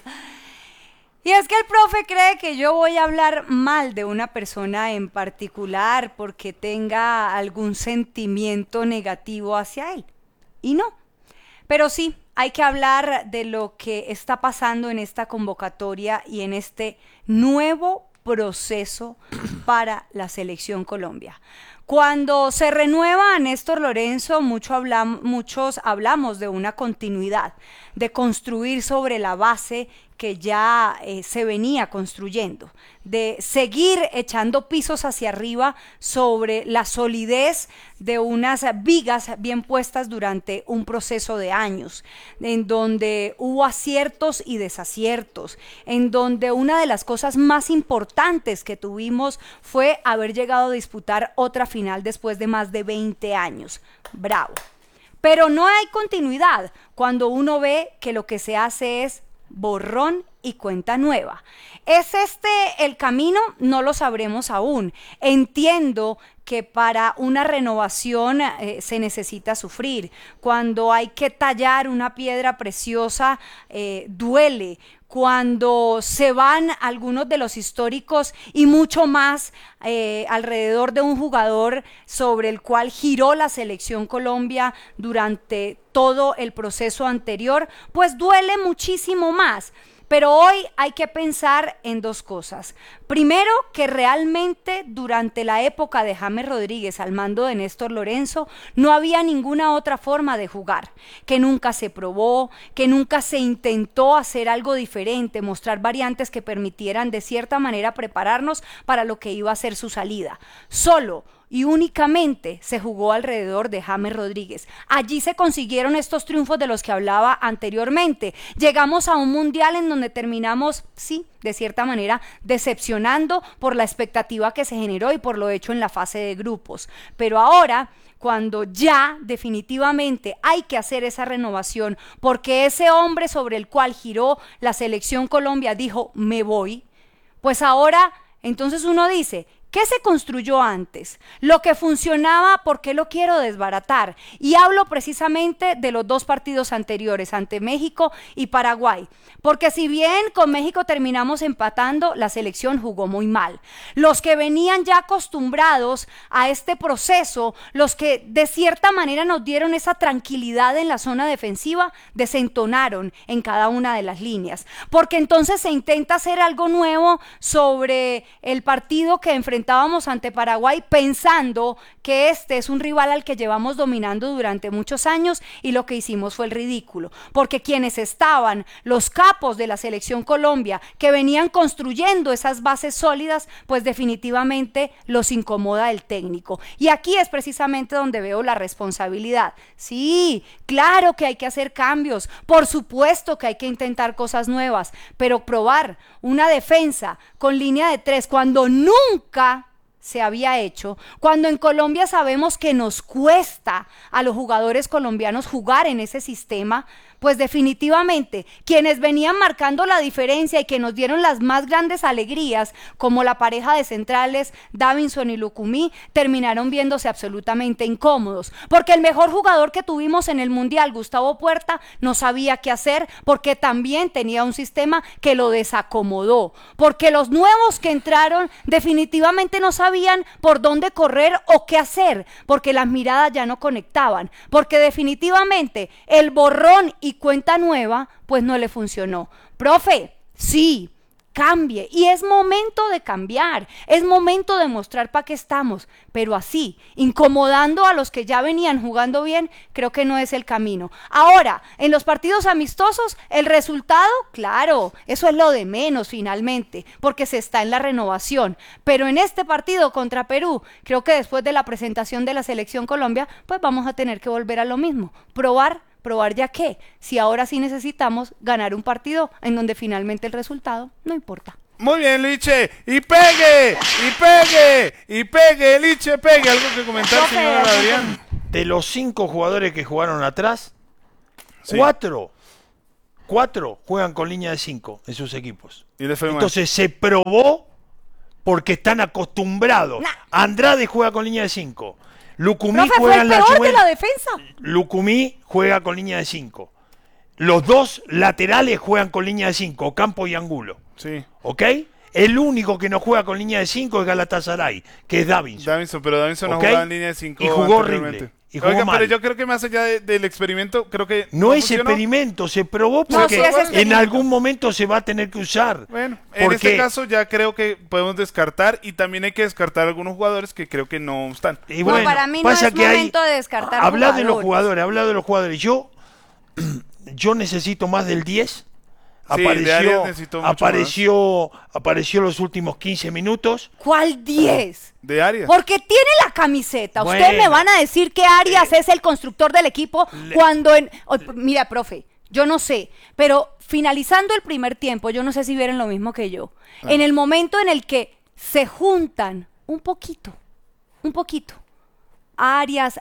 Y es que el profe cree que yo voy a hablar mal de una persona en particular porque tenga algún sentimiento negativo hacia él. Y no. Pero sí, hay que hablar de lo que está pasando en esta convocatoria y en este nuevo proceso para la Selección Colombia. Cuando se renueva a Néstor Lorenzo, mucho hablam- muchos hablamos de una continuidad, de construir sobre la base que ya eh, se venía construyendo, de seguir echando pisos hacia arriba sobre la solidez de unas vigas bien puestas durante un proceso de años, en donde hubo aciertos y desaciertos, en donde una de las cosas más importantes que tuvimos fue haber llegado a disputar otra final después de más de veinte años. Bravo. Pero no hay continuidad cuando uno ve que lo que se hace es borrón y cuenta nueva. ¿Es este el camino? No lo sabremos aún. Entiendo que para una renovación eh, se necesita sufrir. Cuando hay que tallar una piedra preciosa, eh, duele. Cuando se van algunos de los históricos y mucho más eh, alrededor de un jugador sobre el cual giró la Selección Colombia durante todo el proceso anterior, pues duele muchísimo más. Pero hoy hay que pensar en dos cosas. Primero, que realmente durante la época de James Rodríguez al mando de Néstor Lorenzo no había ninguna otra forma de jugar, que nunca se probó, que nunca se intentó hacer algo diferente, mostrar variantes que permitieran de cierta manera prepararnos para lo que iba a ser su salida. Solo y únicamente se jugó alrededor de James Rodríguez. Allí se consiguieron estos triunfos de los que hablaba anteriormente. Llegamos a un mundial en donde terminamos, sí, de cierta manera, decepcionando por la expectativa que se generó y por lo hecho en la fase de grupos. Pero ahora, cuando ya definitivamente hay que hacer esa renovación, porque ese hombre sobre el cual giró la Selección Colombia dijo, me voy, pues ahora, entonces uno dice, ¿qué se construyó antes? Lo que funcionaba, ¿por qué lo quiero desbaratar? Y hablo precisamente de los dos partidos anteriores, ante México y Paraguay. Porque si bien con México terminamos empatando, la selección jugó muy mal. Los que venían ya acostumbrados a este proceso, los que de cierta manera nos dieron esa tranquilidad en la zona defensiva, desentonaron en cada una de las líneas. Porque entonces se intenta hacer algo nuevo sobre el partido que enfrentamos Estábamos ante Paraguay pensando que este es un rival al que llevamos dominando durante muchos años y lo que hicimos fue el ridículo, porque quienes estaban, los capos de la Selección Colombia, que venían construyendo esas bases sólidas, pues definitivamente los incomoda el técnico. Y aquí es precisamente donde veo la responsabilidad. Sí, claro que hay que hacer cambios, por supuesto que hay que intentar cosas nuevas, pero probar una defensa con línea de tres cuando nunca se había hecho, cuando en Colombia sabemos que nos cuesta a los jugadores colombianos jugar en ese sistema, pues definitivamente quienes venían marcando la diferencia y que nos dieron las más grandes alegrías, como la pareja de centrales Davinson y Lucumí, terminaron viéndose absolutamente incómodos, porque el mejor jugador que tuvimos en el Mundial, Gustavo Puerta, no sabía qué hacer, porque también tenía un sistema que lo desacomodó, porque los nuevos que entraron definitivamente no sabían por dónde correr o qué hacer, porque las miradas ya no conectaban, porque definitivamente el borrón y cuenta nueva, pues no le funcionó. Profe, sí, cambie, y es momento de cambiar, es momento de mostrar para qué estamos, pero así, incomodando a los que ya venían jugando bien, creo que no es el camino. Ahora, en los partidos amistosos, el resultado, claro, eso es lo de menos finalmente, porque se está en la renovación, pero en este partido contra Perú, creo que después de la presentación de la Selección Colombia, pues vamos a tener que volver a lo mismo, probar ¿Probar ya qué? Si ahora sí necesitamos ganar un partido en donde finalmente el resultado no importa. Muy bien, Liche. Y pegue, y pegue, y pegue, Liche, pegue. ¿Algo que comentar, Profe, señor algo que- Adrián? De los cinco jugadores que jugaron atrás, Sí. cuatro, cuatro juegan con línea de cinco en sus equipos. Y le fue mal. Entonces se probó porque están acostumbrados. Nah. Andrade juega con línea de cinco. Lucumí Profe, fue juega el en la peor de Juventus. la defensa. Lucumí juega con línea de cinco. Los dos laterales juegan con línea de cinco, Campo y Angulo. Sí. ¿Ok? El único que no juega con línea de cinco es Galatasaray, que es Davinson. Davinson, pero Davinson no ¿Ok? jugaba en línea de cinco Y jugó anteriormente. horrible, y jugó Oiga, mal. pero yo creo que más allá de- del experimento, creo que No es funcionó. experimento, se probó No, porque sí es en experimento. algún momento se va a tener que usar. Bueno, en Porque- este caso ya creo que podemos descartar y también hay que descartar algunos jugadores que creo que no están. Y No, bueno, para mí no pasa es que hay- momento de descartar Habla de los jugadores. jugadores, habla de los jugadores. Yo, yo necesito más del diez. Sí, de Arias Apareció, necesito mucho apareció, apareció los últimos quince minutos. ¿Cuál diez? De Arias. Porque tiene la camiseta. Ustedes Bueno. me van a decir que Arias es el constructor del equipo cuando en... oh, mira, profe, yo no sé, pero finalizando el primer tiempo, yo no sé si vieron lo mismo que yo. Ah. En el momento en el que se juntan un poquito, un poquito, Arias,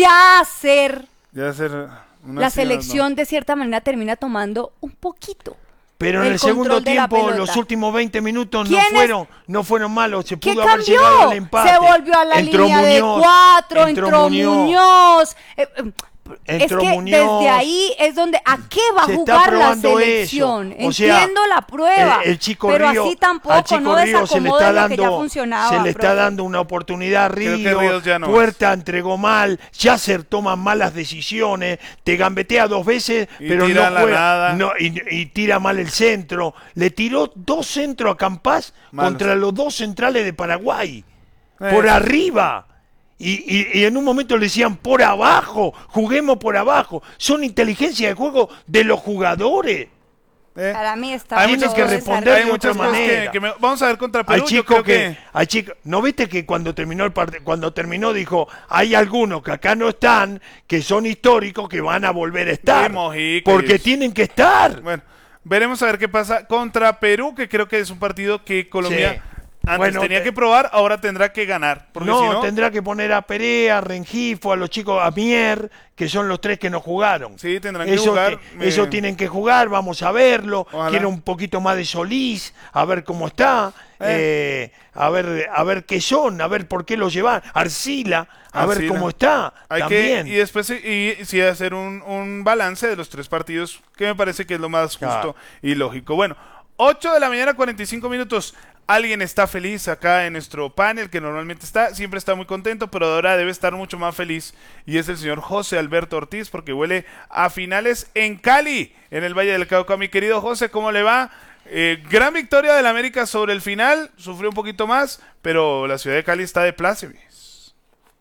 Yasser, Ya hacer una la sí, no, selección de cierta manera termina tomando un poquito. Pero en El el segundo control de la tiempo, pelota. los últimos veinte minutos no ¿Quién es? fueron, no fueron malos. Se ¿Qué pudo haber cambió? llegado al empate. Se volvió a la Entró línea de Muñoz, cuatro, entró, Muñoz. Eh, eh, es Entró que Muñoz. desde ahí es donde ¿a qué va a Se está jugar la probando selección? eso. O sea, Entiendo la prueba, el, el Chico pero Río, así tampoco al Chico no Río se le está desacomoden lo que ya dando, funcionaba. se le está profe. dando una oportunidad a Creo que Río, Ríos ya no Puerta entregó mal, Yasser toma malas decisiones, te gambetea dos veces, Y pero tira no la juega, nada. no, y, y tira mal el centro. Le tiró dos centros a Campás Malos. contra los dos centrales de Paraguay, Eh. por arriba. Y, y- y en un momento le decían por abajo, juguemos por abajo. Son inteligencia de juego de los jugadores. Eh, Para mí está hay bien muchas que todo responder hay de muchas otra cosas que, manera. que me- vamos a ver contra Hay Perú. Yo chicos creo que, que, hay chicos, ¿no viste que cuando terminó el part- cuando terminó dijo, hay algunos que acá no están, que son históricos que van a volver a estar? Sí, Mojica y Porque eso. tienen que estar. bueno, veremos a ver qué pasa contra Perú, que creo que es un partido que Colombia Sí. antes Bueno, tenía te- que probar, ahora tendrá que ganar. Porque No, si no, tendrá que poner a Perea, a Rengifo, a los chicos, a Mier, que son los tres que no jugaron. Sí, tendrán que eso, jugar, ti- me- eso tienen que jugar, vamos a verlo. Ojalá. Quiero un poquito más de Solís, a ver cómo está, Eh. eh, a ver a ver qué son, a ver por qué lo llevan. Arcila, a ver Arcila. cómo está. hay también. que, y después sí- y, sí hacer un, un balance de los tres partidos, que me parece que es lo más justo Claro. y lógico. Bueno, ocho de la mañana, cuarenta y cinco minutos. Alguien está feliz acá en nuestro panel, que normalmente está, siempre está muy contento, pero ahora debe estar mucho más feliz. Y es el señor José Alberto Ortiz, porque huele a finales en Cali, en el Valle del Cauca. Mi querido José, ¿cómo le va? Eh, gran victoria del América sobre el final, sufrió un poquito más, pero la ciudad de Cali está de plácemes.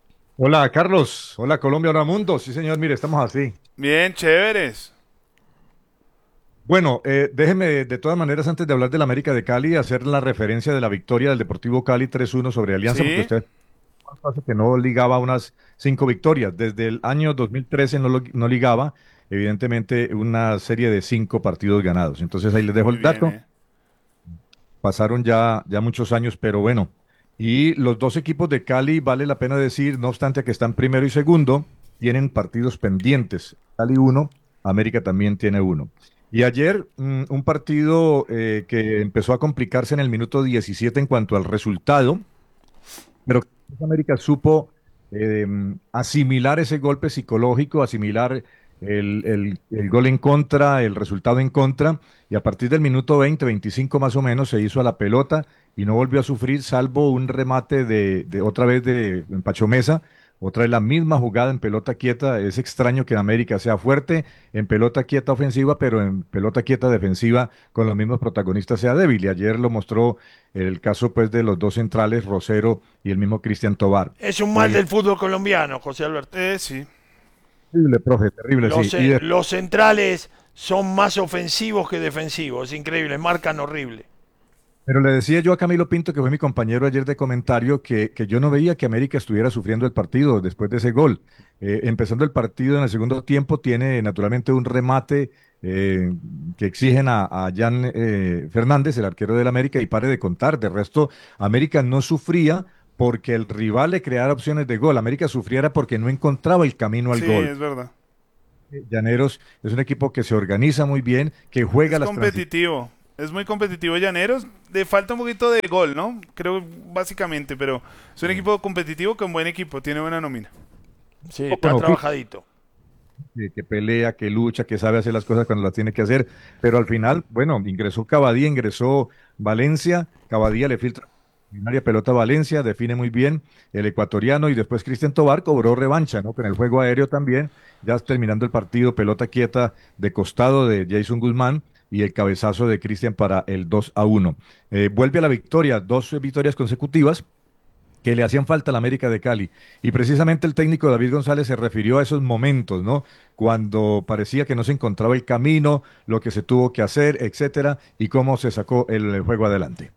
Hola Carlos, hola Colombia, hola mundo. Sí señor, mire, estamos así. Bien, chéveres. Bueno, eh, déjeme de todas maneras antes de hablar del América de Cali hacer la referencia de la victoria del Deportivo Cali tres uno sobre Alianza, Sí. porque usted hace que no ligaba unas cinco victorias. Desde el año dos mil trece no, lo- no ligaba, evidentemente, una serie de cinco partidos ganados. Entonces ahí les dejo Muy el dato. bien, eh. Pasaron ya, ya muchos años, pero bueno. Y los dos equipos de Cali, vale la pena decir, no obstante que están primero y segundo, tienen partidos pendientes. Cali uno, América también tiene uno. Y ayer mm, un partido eh, que empezó a complicarse en el minuto diecisiete en cuanto al resultado, pero América supo eh, asimilar ese golpe psicológico, asimilar el, el- el gol en contra, el resultado en contra, y a partir del minuto veinte, veinticinco más o menos, se hizo a la pelota y no volvió a sufrir, salvo un remate de, de otra vez de Pacho Mesa, otra vez la misma jugada en pelota quieta. Es extraño que en América sea fuerte en pelota quieta ofensiva, pero en pelota quieta defensiva con los mismos protagonistas sea débil. Y ayer lo mostró el caso pues de los dos centrales, Rosero y el mismo Cristian Tobar. Es un mal Sí. del fútbol colombiano, José Alberto. Eh, sí. Terrible, profe, terrible, Los, sí. ce- Y de- los centrales son más ofensivos que defensivos, es increíble, marcan horrible. Pero le decía yo a Camilo Pinto, que fue mi compañero ayer de comentario, que, que yo no veía que América estuviera sufriendo el partido después de ese gol. Eh, empezando el partido en el segundo tiempo, tiene naturalmente un remate eh, que exigen a, a Jan eh, Fernández, el arquero del América, y pare de contar. De resto, América no sufría porque el rival le creara opciones de gol. América sufriera porque no encontraba el camino al Sí, gol. es verdad. Llaneros es un equipo que se organiza muy bien, que juega Es las transiciones. competitivo. Es muy competitivo Llaneros. Le falta un poquito de gol, ¿no? Creo básicamente, pero es un equipo competitivo con buen equipo. Tiene buena nómina. Sí, está Bueno, trabajadito. que, que pelea, que lucha, que sabe hacer las cosas cuando las tiene que hacer, pero al final, bueno, ingresó Cavadía, ingresó Valencia, Cavadía le filtra extraordinaria pelota a Valencia, define muy bien el ecuatoriano y después Cristian Tobar cobró revancha, ¿no? Con el juego aéreo también, ya terminando el partido, pelota quieta de costado de Jason Guzmán y el cabezazo de Cristian para el dos a uno. Eh, vuelve a la victoria, dos victorias consecutivas que le hacían falta a la América de Cali. Y precisamente el técnico David González se refirió a esos momentos, ¿no? Cuando parecía que no se encontraba el camino, lo que se tuvo que hacer, etcétera, y cómo se sacó el juego adelante.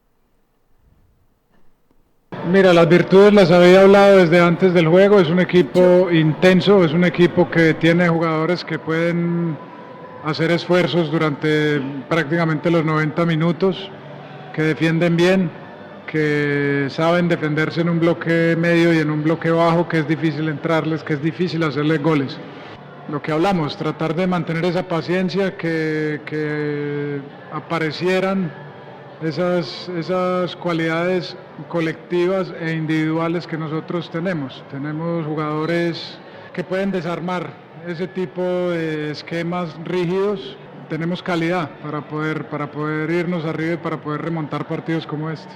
Mira, las virtudes las había hablado desde antes del juego. Es un equipo intenso, es un equipo que tiene jugadores que pueden hacer esfuerzos durante prácticamente los noventa minutos, que defienden bien, que saben defenderse en un bloque medio y en un bloque bajo, que es difícil entrarles, que es difícil hacerles goles. Lo que hablamos, tratar de mantener esa paciencia, que, que aparecieran esas, esas cualidades colectivas e individuales que nosotros tenemos. Tenemos jugadores que pueden desarmar ese tipo de esquemas rígidos. Tenemos calidad para poder, para poder irnos arriba y para poder remontar partidos como este.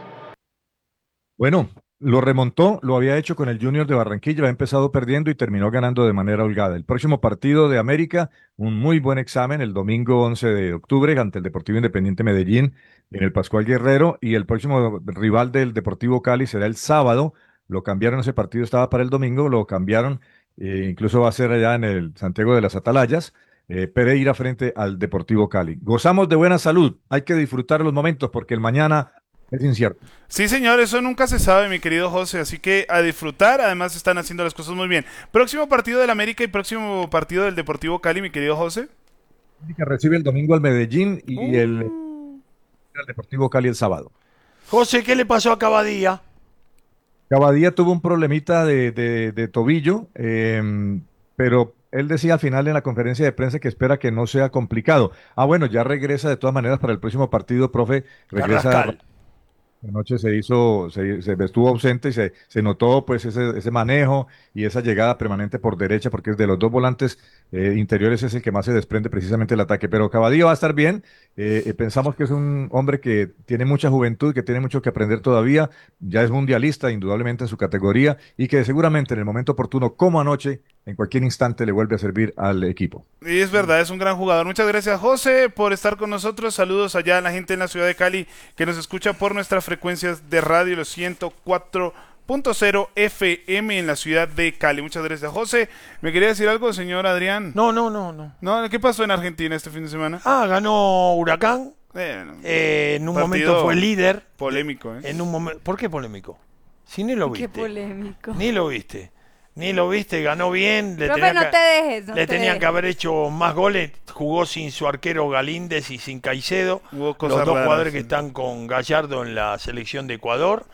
Bueno, lo remontó, lo había hecho con el Junior de Barranquilla, había empezado perdiendo y terminó ganando de manera holgada. El próximo partido de América, un muy buen examen, el domingo once de octubre ante el Deportivo Independiente Medellín en el Pascual Guerrero, y el próximo rival del Deportivo Cali será el sábado. Lo cambiaron, ese partido estaba para el domingo, lo cambiaron, eh, incluso va a ser allá en el Santiago de las Atalayas. Eh, Pereira frente al Deportivo Cali. Gozamos de buena salud, hay que disfrutar los momentos porque el mañana es incierto. Sí, señor, eso nunca se sabe, mi querido José, así que a disfrutar. Además están haciendo las cosas muy bien. Próximo partido del América y próximo partido del Deportivo Cali, mi querido José. América recibe el domingo al Medellín y Uh. el, el Deportivo Cali el sábado. José, ¿qué le pasó a Cavadía? Cavadía tuvo un problemita de, de- de tobillo, eh, pero él decía al final en la conferencia de prensa que espera que no sea complicado. Ah, bueno, ya regresa de todas maneras para el próximo partido, profe. Regresa. Carrascal. Anoche se hizo, se, se estuvo ausente y se, se notó pues ese, ese manejo y esa llegada permanente por derecha, porque es de los dos volantes eh, interiores es el que más se desprende precisamente el ataque. Pero Cavadía va a estar bien. Eh, eh, pensamos que es un hombre que tiene mucha juventud, que tiene mucho que aprender todavía. Ya es mundialista, indudablemente en su categoría, y que seguramente en el momento oportuno, como anoche, en cualquier instante le vuelve a servir al equipo. Y es verdad, es un gran jugador. Muchas gracias, José, por estar con nosotros. Saludos allá a la gente en la ciudad de Cali que nos escucha por nuestras frecuencias de radio, los ciento cuatro punto cero F M en la ciudad de Cali. Muchas gracias, José. ¿Me quería decir algo, señor Adrián? No, no, no, no. ¿No? ¿Qué pasó en Argentina este fin de semana? Ah, ganó Huracán. Eh, no. Eh, en un Partido momento fue líder. Polémico, ¿eh? En un momento. ¿Por qué polémico? Si ni lo Qué viste. polémico. Ni lo viste. Ni lo viste, ganó bien. Le Profe, tenían no que- te dejes, no le te tenían dejes. que haber hecho más goles. Jugó sin su arquero Galíndez y sin Caicedo. Hubo cosas Los dos raras, jugadores sí. que están con Gallardo en la selección de Ecuador.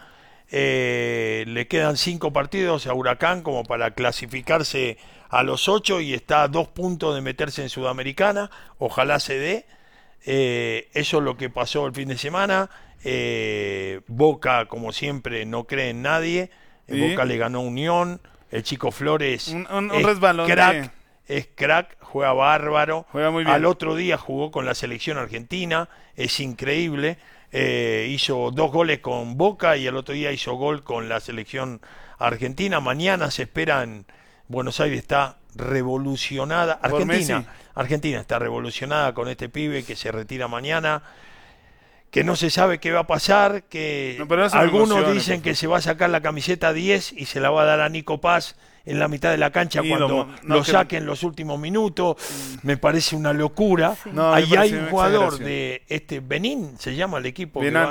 Eh, le quedan cinco partidos a Huracán como para clasificarse a los ocho y está a dos puntos de meterse en Sudamericana. Ojalá se dé. Eh, eso es lo que pasó el fin de semana. Eh, Boca, como siempre, no cree en nadie. ¿Sí? Boca le ganó a Unión. El chico Flores Un, un- un es resbalón crack, de- es crack, juega bárbaro. Juega muy bien. Al otro día jugó con la selección argentina, es increíble. Eh, hizo dos goles con Boca y el otro día hizo gol con la selección argentina. Mañana se espera en Buenos Aires, está revolucionada. Por Argentina, Messi. Argentina está revolucionada con este pibe que se retira mañana. Que no se sabe qué va a pasar, que No, pero no se me algunos emocione, dicen por que se va a sacar la camiseta diez y se la va a dar a Nico Paz en la mitad de la cancha Sí, cuando lo- lo, no, que- saquen los últimos minutos. Me parece una locura. No, me Ahí hay parece un una jugador exageración. de este Benín, se llama el equipo, que Benin. va,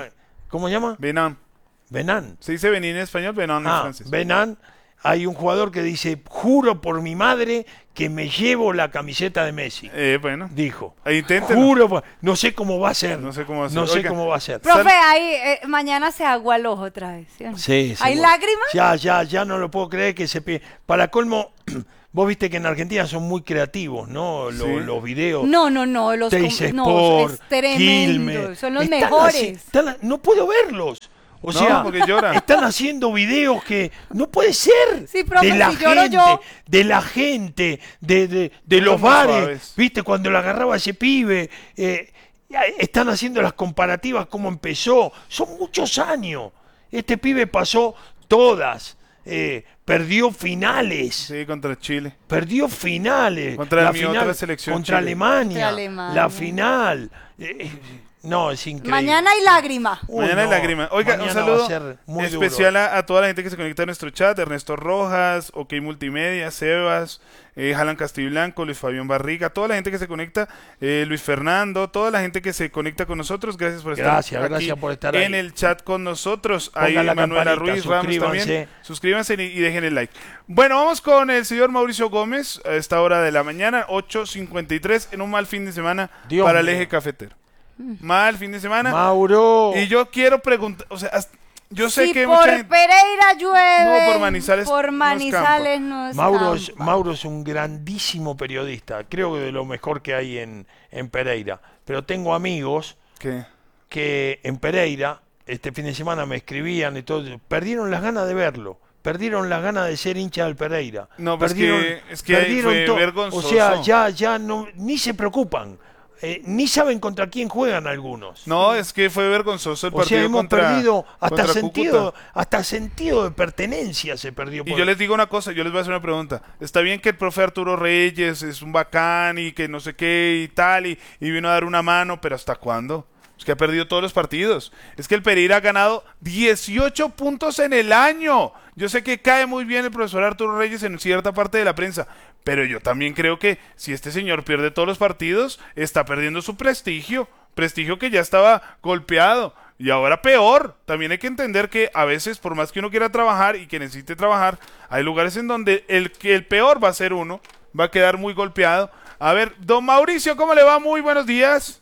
¿Cómo se llama? Benan. Benan. Se dice Benin en español, Benan en Ah, francés. Benan. Hay un jugador que dice, juro por mi madre que me llevo la camiseta de Messi. Eh, bueno. Dijo. Ahí inténtelo. Juro, por- no sé cómo va a ser. No sé cómo va a ser. No sé Oiga, cómo va a ser. Profe, ahí eh, mañana se agua el ojo otra vez. ¿Sí o no? Sí, ¿Hay seguro. lágrimas? Ya, ya, ya no lo puedo creer que se pide. Para colmo, vos viste que en Argentina son muy creativos, ¿no? Lo- Sí. Los videos. No, no, no, los Teis com- no, Sport, es tremendo, Quilmes. son los Están mejores. así- están- no puedo verlos. O No, sea, porque lloran. están haciendo videos que no puede ser. Sí, profe, de la si lloro gente, yo. de la gente, de, de, de Son los más bares. suaves. ¿Viste? Cuando lo agarraba ese pibe. eh, ya están haciendo las comparativas, cómo empezó. Son muchos años. Este pibe pasó todas. eh, perdió finales. Sí, contra Chile. Perdió finales. Contra la mi final, otra selección, Contra Chile. Alemania. Contra Alemania. La final. Eh, eh, no, es increíble. Mañana hay lágrima. Uy, Mañana hay no, lágrima. Oiga, un mañana va saludo a ser muy especial duro. a, a toda la gente que se conecta a nuestro chat. Ernesto Rojas, OK Multimedia, Sebas, eh, Jalan Castiblanco, Luis Fabián Barriga, toda la gente que se conecta, eh, Luis Fernando, toda la gente que se conecta con nosotros. Gracias por estar Gracias, aquí gracias por estar en ahí. el chat con nosotros. Pongan Ahí la Manuela campanita, Ruiz, Ramos suscríbanse. también. Suscríbanse y, y dejen el like. Bueno, vamos con el señor Mauricio Gómez a esta hora de la mañana, ocho cincuenta y tres, en un mal fin de semana Dios para el mío. eje cafetero. Mal fin de semana. Mauro. Y yo quiero preguntar, o sea, hasta- yo sé si que por mucha gente... Pereira llueve, No, por Manizales no por es Manizales no es Mauro es, campa. Mauro es un grandísimo periodista. Creo que de lo mejor que hay en, en Pereira. Pero tengo amigos ¿Qué? que en Pereira, este fin de semana me escribían y todo, perdieron las ganas de verlo. Perdieron las ganas de ser hincha del Pereira. No, pues perdieron, que- es que perdieron fue to- vergonzoso. O sea, ya, ya no, ni se preocupan. Eh, ni saben contra quién juegan algunos. No, es que fue vergonzoso el O partido sea, hemos contra, perdido hasta contra sentido, Cúcuta. hasta sentido de pertenencia se perdió. Y por- yo les digo una cosa, yo les voy a hacer una pregunta. Está bien que el profe Arturo Reyes es un bacán y que no sé qué y tal, y, y vino a dar una mano, pero ¿hasta cuándo? Es que ha perdido todos los partidos. Es que el Pereira ha ganado dieciocho puntos en el año. Yo sé que cae muy bien el profesor Arturo Reyes en cierta parte de la prensa, pero yo también creo que si este señor pierde todos los partidos, está perdiendo su prestigio. Prestigio que ya estaba golpeado. Y ahora peor. También hay que entender que a veces, por más que uno quiera trabajar y que necesite trabajar, hay lugares en donde el, que el peor va a ser uno. Va a quedar muy golpeado. A ver, don Mauricio, ¿cómo le va? Muy buenos días.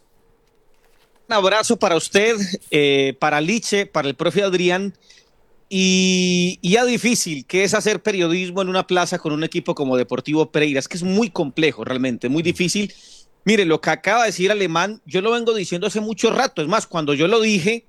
Un abrazo para usted, eh, para Liche, para el profe Adrián. Y, y ya difícil que es hacer periodismo en una plaza con un equipo como Deportivo Pereira. Es que es muy complejo, realmente, muy difícil. Mire, lo que acaba de decir Alemán, yo lo vengo diciendo hace mucho rato. Es más, cuando yo lo dije,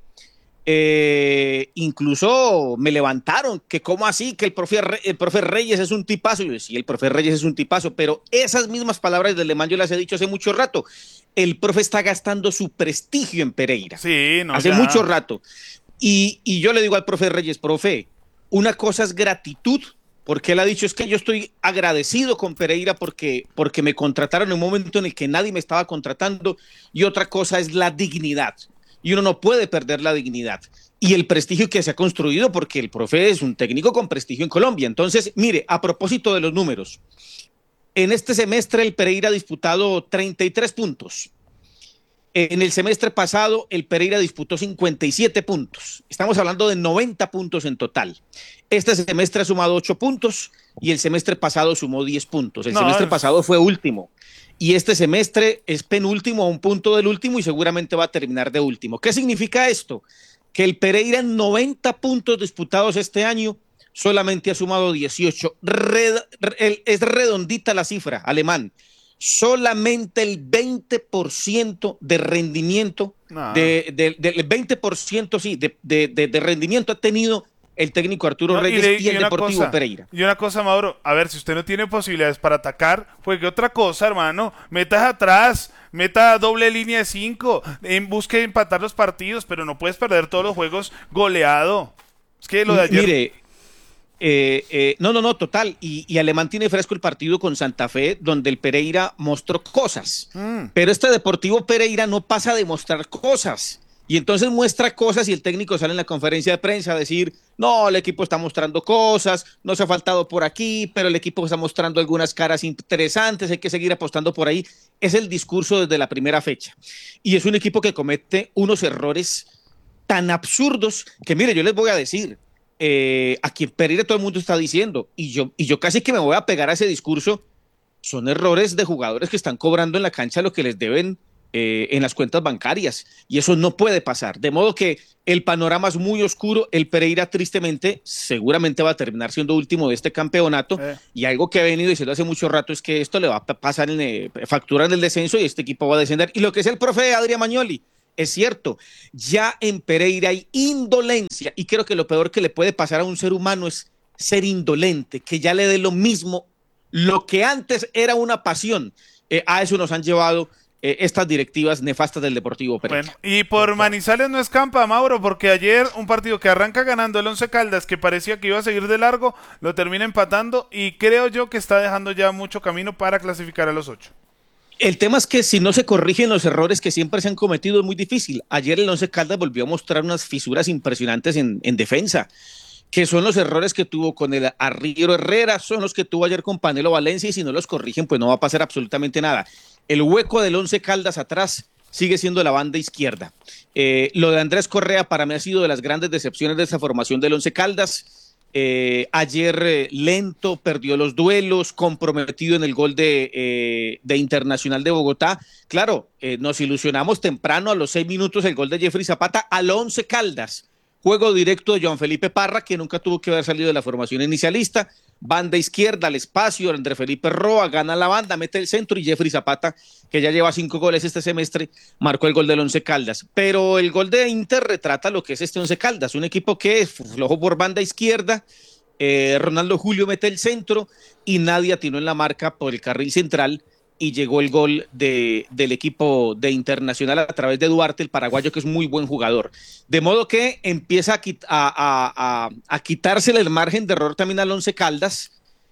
eh, incluso me levantaron, que cómo así, que el profe, Re- el profe Reyes es un tipazo. Yo decía, sí, el profe Reyes es un tipazo, pero esas mismas palabras de Alemán yo las he dicho hace mucho rato. El profe está gastando su prestigio en Pereira. Sí, no, hace ya. mucho rato. Y, y yo le digo al profe Reyes, profe, una cosa es gratitud, porque él ha dicho, es que yo estoy agradecido con Pereira porque, porque me contrataron en un momento en el que nadie me estaba contratando, y otra cosa es la dignidad. Y uno no puede perder la dignidad. Y el prestigio que se ha construido, porque el profe es un técnico con prestigio en Colombia. Entonces, mire, a propósito de los números, en este semestre el Pereira ha disputado treinta y tres puntos. En el semestre pasado, el Pereira disputó cincuenta y siete puntos. Estamos hablando de noventa puntos en total. Este semestre ha sumado ocho puntos y el semestre pasado sumó diez puntos. El No, semestre es- pasado fue último. Y este semestre es penúltimo, a un punto del último, y seguramente va a terminar de último. ¿Qué significa esto? Que el Pereira en noventa puntos disputados este año solamente ha sumado dieciocho. Red- el- es redondita la cifra, Alemán. Solamente el veinte por ciento de rendimiento, No. de, de- del veinte por ciento sí, de, de- de- de rendimiento ha tenido el técnico Arturo No, Reyes le- y, el una Deportivo cosa, Pereira. Y una cosa, Mauro, a ver, si usted no tiene posibilidades para atacar, juegue otra cosa, hermano. Metas atrás, meta doble línea de cinco, en, busque empatar los partidos, pero no puedes perder todos los juegos goleado. Es que lo de ayer... Mire, eh, eh, no, no, no, total. Y, y Alemán tiene fresco el partido con Santa Fe, donde el Pereira mostró cosas. Mm. Pero este Deportivo Pereira no pasa de mostrar cosas. Y entonces muestra cosas y el técnico sale en la conferencia de prensa a decir, no, el equipo está mostrando cosas, no se ha faltado por aquí, pero el equipo está mostrando algunas caras interesantes, hay que seguir apostando por ahí. Es el discurso desde la primera fecha. Y es un equipo que comete unos errores tan absurdos que, mire, yo les voy a decir, eh, aquí en Pereira todo el mundo está diciendo, y yo, y yo casi que me voy a pegar a ese discurso, son errores de jugadores que están cobrando en la cancha lo que les deben eh, en las cuentas bancarias, y eso no puede pasar, de modo que el panorama es muy oscuro. El Pereira tristemente seguramente va a terminar siendo último de este campeonato, eh. y algo que ha venido diciendo hace mucho rato es que esto le va a pasar en eh, factura en el descenso y este equipo va a descender, y lo que es el profe Adrián Magnoli, es cierto, ya en Pereira hay indolencia, y creo que lo peor que le puede pasar a un ser humano es ser indolente, que ya le dé lo mismo. Lo que antes era una pasión, eh, a eso nos han llevado eh, estas directivas nefastas del Deportivo Pereira. Bueno, y por Manizales no escampa, Mauro, porque ayer un partido que arranca ganando el Once Caldas, que parecía que iba a seguir de largo, lo termina empatando, y creo yo que está dejando ya mucho camino para clasificar a los ocho. El tema es que si no se corrigen los errores que siempre se han cometido es muy difícil. Ayer el Once Caldas volvió a mostrar unas fisuras impresionantes en, en defensa, que son los errores que tuvo con el Arriero Herrera, son los que tuvo ayer con Panelo Valencia, y si no los corrigen pues no va a pasar absolutamente nada. El hueco del Once Caldas atrás sigue siendo la banda izquierda. Eh, lo de Andrés Correa para mí ha sido de las grandes decepciones de esta formación del Once Caldas. Eh, ayer eh, lento, perdió los duelos, comprometido en el gol de, eh, de Internacional de Bogotá. Claro, eh, nos ilusionamos temprano, a los seis minutos el gol de Jeffrey Zapata al Once Caldas. Juego directo de Joan Felipe Parra, que nunca tuvo que haber salido de la formación inicialista. Banda izquierda, al espacio, André Felipe Roa gana la banda, mete el centro, y Jeffrey Zapata, que ya lleva cinco goles este semestre, marcó el gol del Once Caldas. Pero el gol de Inter retrata lo que es este Once Caldas, un equipo que es flojo por banda izquierda. eh, Ronaldo Julio mete el centro y nadie atinó en la marca por el carril central, y llegó el gol de, del equipo de Internacional a través de Duarte, el paraguayo, que es muy buen jugador. De modo que empieza a, quit- a, a, a, a quitársele el margen de error también al Once Caldas,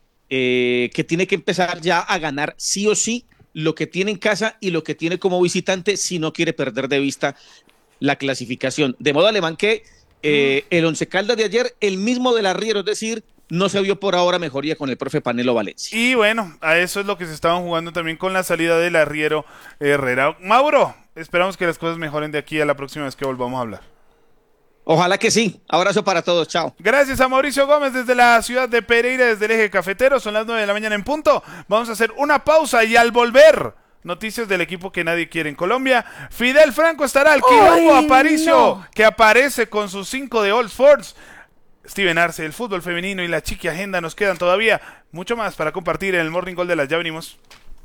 eh, que tiene que empezar ya a ganar sí o sí lo que tiene en casa y lo que tiene como visitante, si no quiere perder de vista la clasificación. De modo, Alemán, que eh, el Once Caldas de ayer, el mismo del Arriero, es decir, no se vio por ahora mejoría con el profe Panelo Valencia. Y bueno, a eso es lo que se estaban jugando también con la salida del Arriero Herrera. Mauro, esperamos que las cosas mejoren de aquí a la próxima vez que volvamos a hablar. Ojalá que sí. Abrazo para todos. Chao. Gracias a Mauricio Gómez desde la ciudad de Pereira, desde el eje cafetero. Son las nueve de la mañana en punto. Vamos a hacer una pausa y al volver, noticias del equipo que nadie quiere en Colombia. Fidel Franco estará al Quilombo Aparicio, no. que aparece con sus cinco de All Sports. Steven Arce, el fútbol femenino y la chiqui agenda nos quedan todavía mucho más para compartir en el Morning Goal de las. Ya venimos.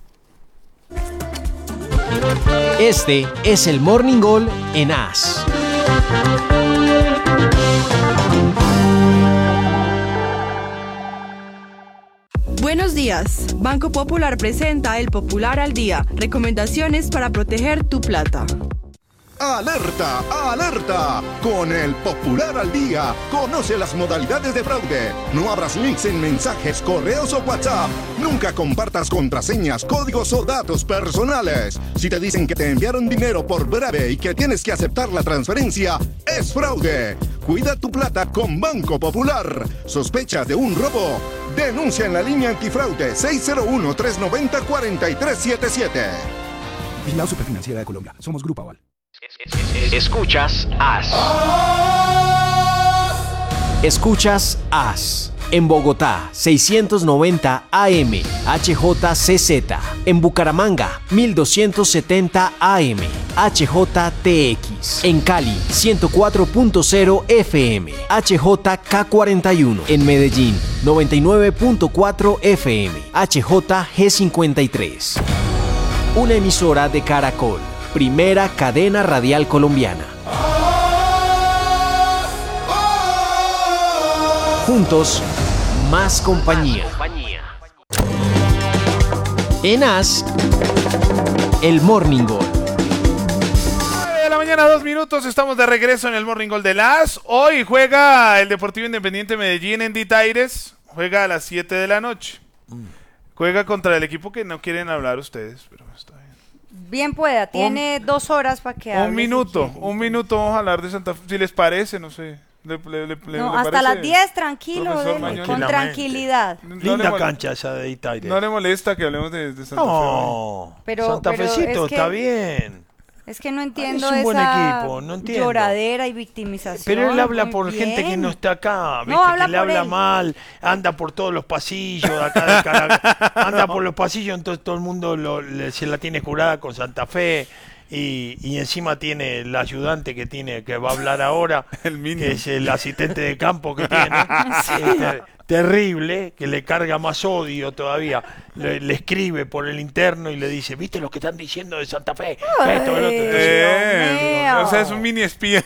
Este es el Morning Goal en A S. Buenos días. Banco Popular presenta el Popular al Día. Recomendaciones para proteger tu plata. ¡Alerta! ¡Alerta! Con el Popular al Día, conoce las modalidades de fraude. No abras links en mensajes, correos o WhatsApp. Nunca compartas contraseñas, códigos o datos personales. Si te dicen que te enviaron dinero por breve y que tienes que aceptar la transferencia, es fraude. Cuida tu plata con Banco Popular. ¿Sospechas de un robo? Denuncia en la línea antifraude seis cero uno, tres nueve cero, cuatro tres siete siete. Vigilado Superfinanciera de Colombia. Somos Grupo Aval. Escuchas A S. Escuchas A S. En Bogotá, seiscientos noventa A M, H J C Z. En Bucaramanga, mil doscientos setenta A M, H J T X. En Cali, ciento cuatro punto cero F M, H J K cuarenta y uno. En Medellín, noventa y nueve punto cuatro F M, H J G cincuenta y tres. Una emisora de Caracol, primera cadena radial colombiana. Juntos, más compañía. En A S, el Morning Goal. nueve de la mañana, dos minutos, estamos de regreso en el Morning Goal de la A S. Hoy juega el Deportivo Independiente Medellín en Ditaires, juega a las siete de la noche. Juega contra el equipo que no quieren hablar ustedes, pero está bien. Bien pueda, tiene un, dos horas para que hable. Un minuto, si un minuto vamos a hablar de Santa Fe, si les parece, no sé. Le, le, le, no, le hasta parece, las diez, tranquilo, de, con tranquilidad. Linda no cancha esa de Itaires. No le molesta que hablemos de, de Santa no, Fe. Pero, Santa pero Fecito, es que, está bien. Es que no entiendo es un buen esa equipo, no entiendo. lloradera y victimización. Pero él habla Muy por bien. gente que no está acá, ¿viste? No, habla que le por habla él. mal, anda por todos los pasillos de acá de Caracas, anda por los pasillos, entonces todo el mundo lo- le- se la tiene jurada con Santa Fe. Y, y encima tiene el ayudante que tiene que va a hablar ahora, que es el asistente de campo que tiene, es ter- terrible, que le carga más odio todavía, le, le escribe por el interno y le dice, ¿viste lo que están diciendo de Santa Fe? Ay, Esto, el otro. Entonces, Eh, mío. o sea, es un mini espía.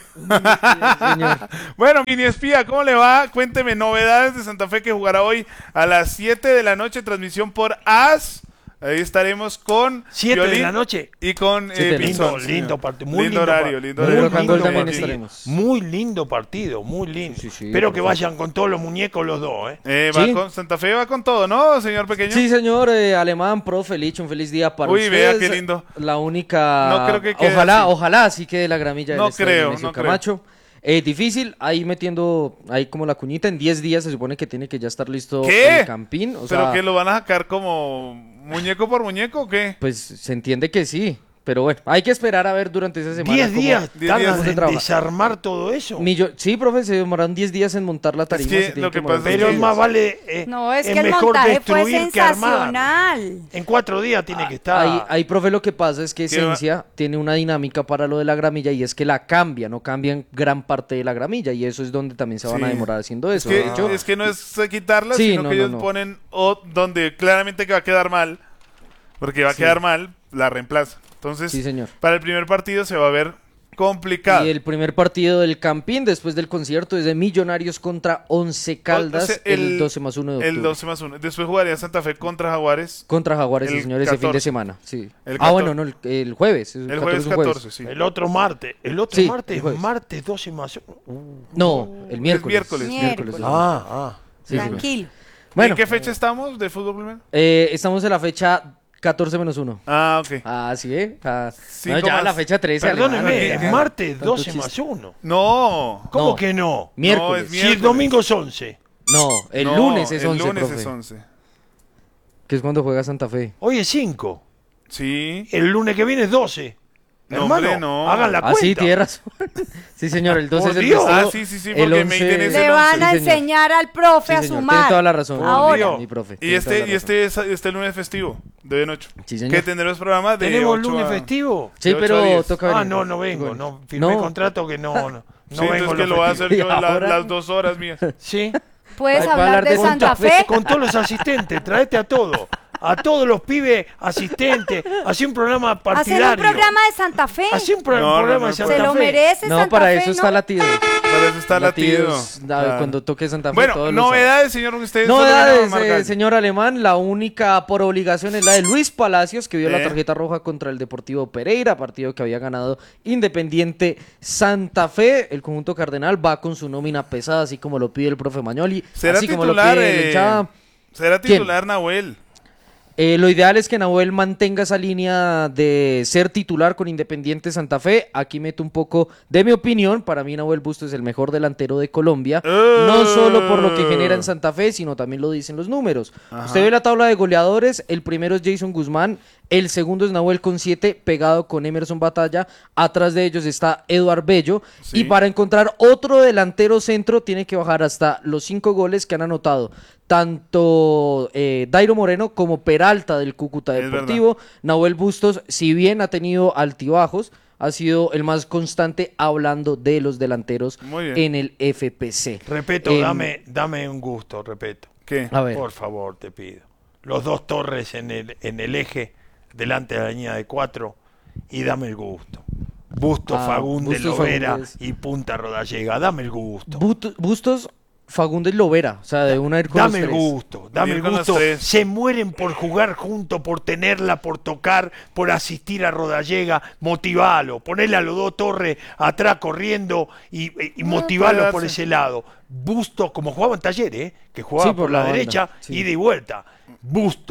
Bueno, mini espía, ¿cómo le va? Cuénteme novedades de Santa Fe que jugará hoy a las siete de la noche, transmisión por A S. Ahí estaremos con siete de Violín la noche. y con eh, Siete, lindo, Pinzón, lindo señor. partido, muy lindo lindo, horario, par- lindo muy horario. lindo también partido. estaremos. Muy lindo partido, muy lindo. Sí, sí, Espero que perfecto. vayan con todos los muñecos los dos, ¿eh? Eh, va ¿Sí? con Santa Fe va con todo, ¿no, señor pequeño? Sí, señor, eh, alemán, profe, Lich, un feliz día para Uy, ustedes. vea qué lindo. La única... No creo que quede Ojalá, así. ojalá sí quede la gramilla No del estadio creo, Nemesio no creo. Camacho. Eh, difícil, ahí metiendo, ahí como la cuñita, en diez días se supone que tiene que ya estar listo ¿Qué? el campín. O ¿Pero sea, que lo van a sacar como muñeco por muñeco o qué? pues se entiende que sí, pero bueno, hay que esperar a ver durante esa semana. ¿Diez cómo- días diez tardan días se en trabaja. desarmar todo eso? Millo- Sí, profe, se demoraron diez días en montar la tarima. que se tiene lo que mover pasa es Pero diez es más días. vale, eh, No, es, que el mejor montaje fue destruir que armar. sensacional. En cuatro días tiene que estar. Ahí, ahí, profe, lo que pasa es que ¿Qué va? Esencia tiene una dinámica para lo de la gramilla y es que la cambia, no cambian gran parte de la gramilla y eso es donde también se van Sí. a demorar haciendo Es eso. que, De hecho, es que no es eh, quitarla, Sí, sino no, que no, ellos no. ponen o donde claramente que va a quedar mal, porque va a Sí. quedar mal, la reemplaza. Entonces, Sí, señor. para el primer partido se va a ver complicado. y el primer partido del Campín después del concierto es de Millonarios contra Once Caldas O sea, el, doce más uno de octubre. El doce más uno. Después jugaría Santa Fe contra Jaguares. Contra Jaguares, sí, el señor, ese fin de catorce. semana. Sí. El Ah, catorce. bueno, no, el, el jueves. El jueves es un catorce, sí. El otro martes. El otro Sí, martes el es jueves. martes doce más uno. Uh. No, el miércoles. miércoles. Miércoles. Ah, ah. Sí, señor. Tranquilo. Bueno, ¿En qué fecha estamos de fútbol primero? eh, estamos en la fecha catorce menos uno. Ah, ok. Ah, sí, ¿eh? Ah, Cinco no, ya más. la fecha trece. Perdóneme, alemán, es ya. martes Tanto doce chiste. más uno. No. ¿Cómo No. que no? Miércoles. es Si el miércoles. domingo es once. No, el No, lunes es el once, lunes profe. es once. Que es cuando juega Santa Fe. Hoy es cinco. Sí. El lunes que viene es doce. No, Hermano, hombre, no. hagan la Ah, cuenta. sí, tiene razón. Sí, señor, el doce Por es el Dios. festivo, Ah, sí, sí, sí, el porque once Maiden es el Le van a Sí, señor. enseñar al profe Sí, a señor, sumar. tiene toda la razón. Ahora. Dios. Mi profe. Y tiene toda este, la y razón. este, es, este lunes festivo, de noche. Sí, señor. Que tendremos programa de ¿Tenemos ocho lunes a- festivo? Sí, de ocho a pero diez. toca venir. Ah, no, no vengo. Bueno. No, firmé No. contrato que no, no, no Sí, vengo entonces los que lo va a hacer festivos. yo ¿Y la- ahora? las dos horas mías. Sí. Puedes Ay, va a hablar hablar de de Santa Santa Fe. Con todos los asistentes, traete a todos. A todos los pibes asistentes. Hacé un programa Hacen partidario. un programa de Santa Fe. Hacé un pro- No, no, programa no, de no. Santa Se lo Fe. merece No, Santa para Fe, eso ¿no? está latido. Para eso está latido. Latidos, da- Claro. Cuando toque Santa Fe. Bueno, todos los novedades, señor, ustedes solo Novedades, vienen a marcar. eh, señor Alemán. La única por obligación es la de Luis Palacios, que vio la Eh. tarjeta roja contra el Deportivo Pereira, partido que había ganado Independiente Santa Fe. El conjunto cardenal va con su nómina pesada, así como lo pide el profe Mañoli. ¿Será así como lo titular, pide la eh, hinchada. será ¿Quién? titular Nahuel? Eh, lo ideal es que Nahuel mantenga esa línea de ser titular con Independiente Santa Fe. Aquí meto un poco de mi opinión. Para mí Nahuel Bustos es el mejor delantero de Colombia. Uh. No solo por lo que genera en Santa Fe, sino también lo dicen los números. Ajá. Usted ve la tabla de goleadores. El primero es Jason Guzmán. El segundo es Nahuel con siete, pegado con Emerson Batalla. Atrás de ellos está Eduard Bello. Sí. Y para encontrar otro delantero centro, tiene que bajar hasta los cinco goles que han anotado tanto eh, Dairo Moreno como Peralta del Cúcuta Es Deportivo. Nahuel Bustos, si bien ha tenido altibajos, ha sido el más constante hablando de los delanteros Muy bien. en el F P C. Repeto, Em, dame, dame un gusto, repeto. ¿Qué? A ver. Por favor, te pido. Los dos torres en el, en el eje, delante de la línea de cuatro, y dame el gusto. Bustos, Ah, Fagundes, Bustos, Lovera Fagundes. y Punta Rodallega, dame el gusto. But- Bustos, Fagundes Lovera, o sea, de una ir con Dame los el tres. gusto, dame Ir el con los gusto. tres. Se mueren por jugar juntos, por tenerla, por tocar, por asistir a Rodallega. Motivalo, ponele a los dos torres atrás corriendo y, y- y motivalo puede por darse. ese lado. Bustos, como jugaba en Talleres, ¿eh? Que jugaba Sí, por, por la, la banda, derecha, sí. ida y vuelta. Bustos,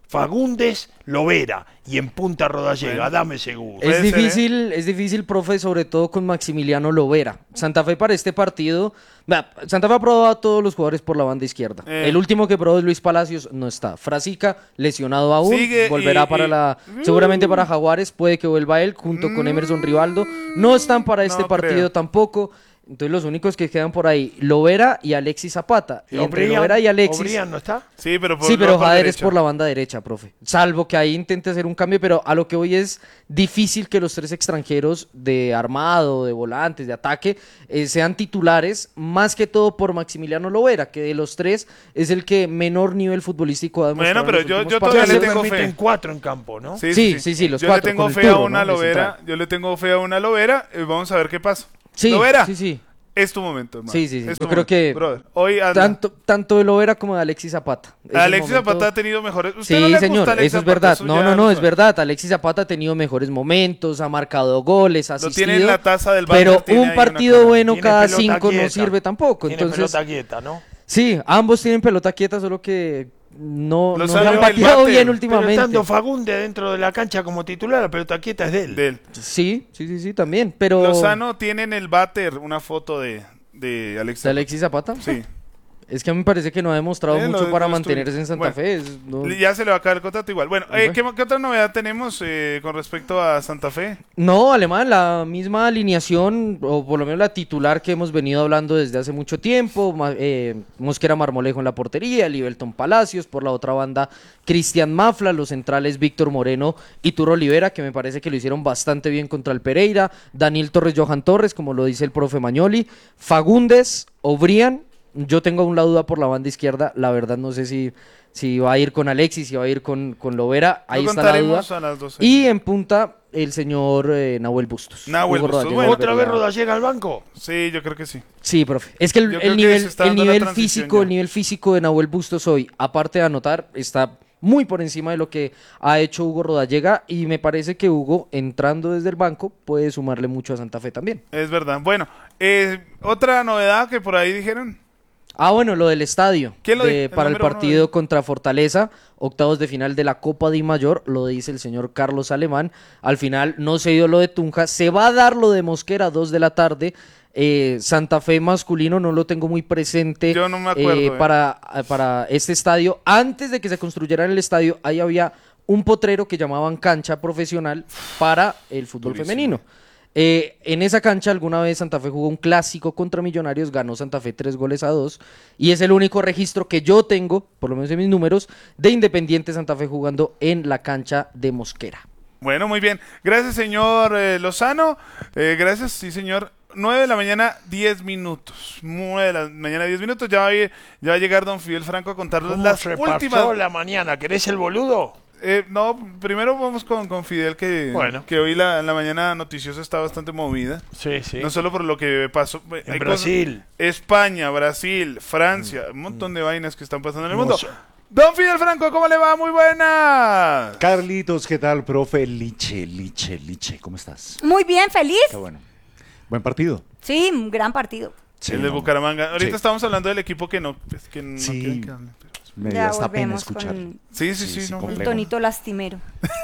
Fagundes, Lovera y en punta Rodallega, Bueno. dame seguro. Es difícil, es difícil, profe, sobre todo con Maximiliano Lovera. Santa Fe para este partido, vea, Santa Fe ha probado a todos los jugadores por la banda izquierda. Eh. El último que probó es Luis Palacios, no está. Frasica, lesionado aún, Sigue volverá y- para y- la, seguramente para Jaguares, puede que vuelva él junto con Emerson Rivaldo. No están para este no partido creo. tampoco. Entonces los únicos que quedan por ahí, Lovera y Alexis Zapata. Y entre Obrian- Lovera y Alexis. Obrian no está. Sí, pero por, Sí, pero no por Jader es derecha. por la banda derecha, profe. Salvo que ahí intente hacer un cambio, pero a lo que voy es difícil que los tres extranjeros de armado, de volantes, de ataque, eh, sean titulares, más que todo por Maximiliano Lovera, que de los tres es el que menor nivel futbolístico ha demostrado. Bueno, pero en los yo- últimos yo todavía partidos. le tengo Se fe. permiten cuatro en campo, ¿no? Sí, Sí, sí, sí, los yo cuatro, le tengo con el fe a turro, una ¿no? De Lovera, central. yo le tengo fe a una Lovera, eh, vamos a ver qué pasa. Sí, Lovera, sí, sí. es tu momento, hermano. Sí, sí, sí. Es Yo tu creo momento. que Brother, hoy anda. tanto, tanto de Lovera como de Alexis Zapata. Es el Alexis momento- Zapata ha tenido mejores. ¿Usted Sí, no le gusta señor, Alexis eso es Zapata? verdad. Eso No, ya no, lo no, es sabe. verdad. Alexis Zapata ha tenido mejores momentos, ha marcado goles, ha Lo asistido. tiene en la taza del pero Bayern, tiene un ahí partido una cara. bueno Tiene cada pelota cinco no quieta. sirve tampoco. Tiene Entonces, pelota quieta, ¿no? sí, ambos tienen pelota quieta, solo que no, Lo no sabe se han el pateado bate. bien Pero últimamente. estando Fagundes dentro de la cancha como titular, la pelota quieta es de él. De él. Sí, sí, sí, sí, también. Pero Lozano tiene en el váter una foto de, de Alexis. ¿de Alexis Zapata? Sí. Es que a mí me parece que no ha demostrado Eh, lo- mucho para lo mantenerse estuve. en Santa Bueno, Fe. es- no- Ya se le va a acabar el contrato igual. Bueno, eh, Bueno. ¿qué, qué otra novedad tenemos eh, con respecto a Santa Fe? No, Alemán, la misma alineación, o por lo menos la titular que hemos venido hablando desde hace mucho tiempo. ma- eh, Mosquera Marmolejo en la portería, Libelton Palacios, por la otra banda Cristian Mafla, los centrales Víctor Moreno y Turo Olivera, que me parece que lo hicieron bastante bien contra el Pereira, Daniel Torres, Johan Torres, como lo dice el profe Mañoli, Fagundes, Obrian. Yo tengo aún la duda por la banda izquierda, la verdad no sé si, si va a ir con Alexis, si va a ir con, con Lovera, ahí Lo está la duda. contaremos a las doce. Y en punta, el señor eh, Nahuel Bustos. Nahuel Hugo Bustos, Rodallega bueno. ¿Otra vez volvería- Rodallega al banco? Sí, yo creo que sí. Sí, profe. Es que el, Yo el creo que nivel, se está el dando la nivel transición físico, ya. el nivel físico de Nahuel Bustos hoy, aparte de anotar, está muy por encima de lo que ha hecho Hugo Rodallega y me parece que Hugo, entrando desde el banco, puede sumarle mucho a Santa Fe también. Es verdad. Bueno, eh, otra novedad que por ahí dijeron. Ah, bueno, lo del estadio. ¿Quién lo de- dijo? El para el número uno partido de- contra Fortaleza, octavos de final de la Copa Di Mayor, lo dice el señor Carlos Alemán. Al final no se dio lo de Tunja, se va a dar lo de Mosquera a dos de la tarde. Eh, Santa Fe masculino no lo tengo muy presente. Yo no me acuerdo, eh, eh. para, para este estadio. Antes de que se construyera el estadio, ahí había un potrero que llamaban cancha profesional para el fútbol Durísimo. femenino. Eh, en esa cancha alguna vez Santa Fe jugó un clásico contra Millonarios, ganó Santa Fe tres goles a dos y es el único registro que yo tengo, por lo menos en mis números, de Independiente Santa Fe jugando en la cancha de Mosquera. Bueno, muy bien. Gracias, señor eh, Lozano. Eh, gracias, sí, señor. nueve de la mañana, diez minutos. nueve de la mañana, diez minutos. Ya va a, ir- ya va a llegar don Fidel Franco a contarnos ¿Cómo las se pasó últimas. la mañana? ¿Querés el boludo? Eh, no, primero vamos con, con Fidel, que, Bueno. que hoy la, la mañana noticiosa está bastante movida. Sí, sí. No solo por lo que pasó. eh, En hay Brasil. cosas- España, Brasil, Francia, un montón de vainas que están pasando en el mundo. Hermoso. Don Fidel Franco, ¿cómo le va? Muy buena. Carlitos, ¿qué tal, profe? Liche, Liche, Liche, ¿cómo estás? Muy bien, feliz. Qué bueno. Buen partido. Sí, un gran partido. Sí, el de no. Bucaramanga. Ahorita Sí. estamos hablando del equipo que no, pues, que no Sí. quieren que hable. Me Ya da hasta pena volvemos escuchar. con Sí, sí, sí. no, un complejo. tonito lastimero.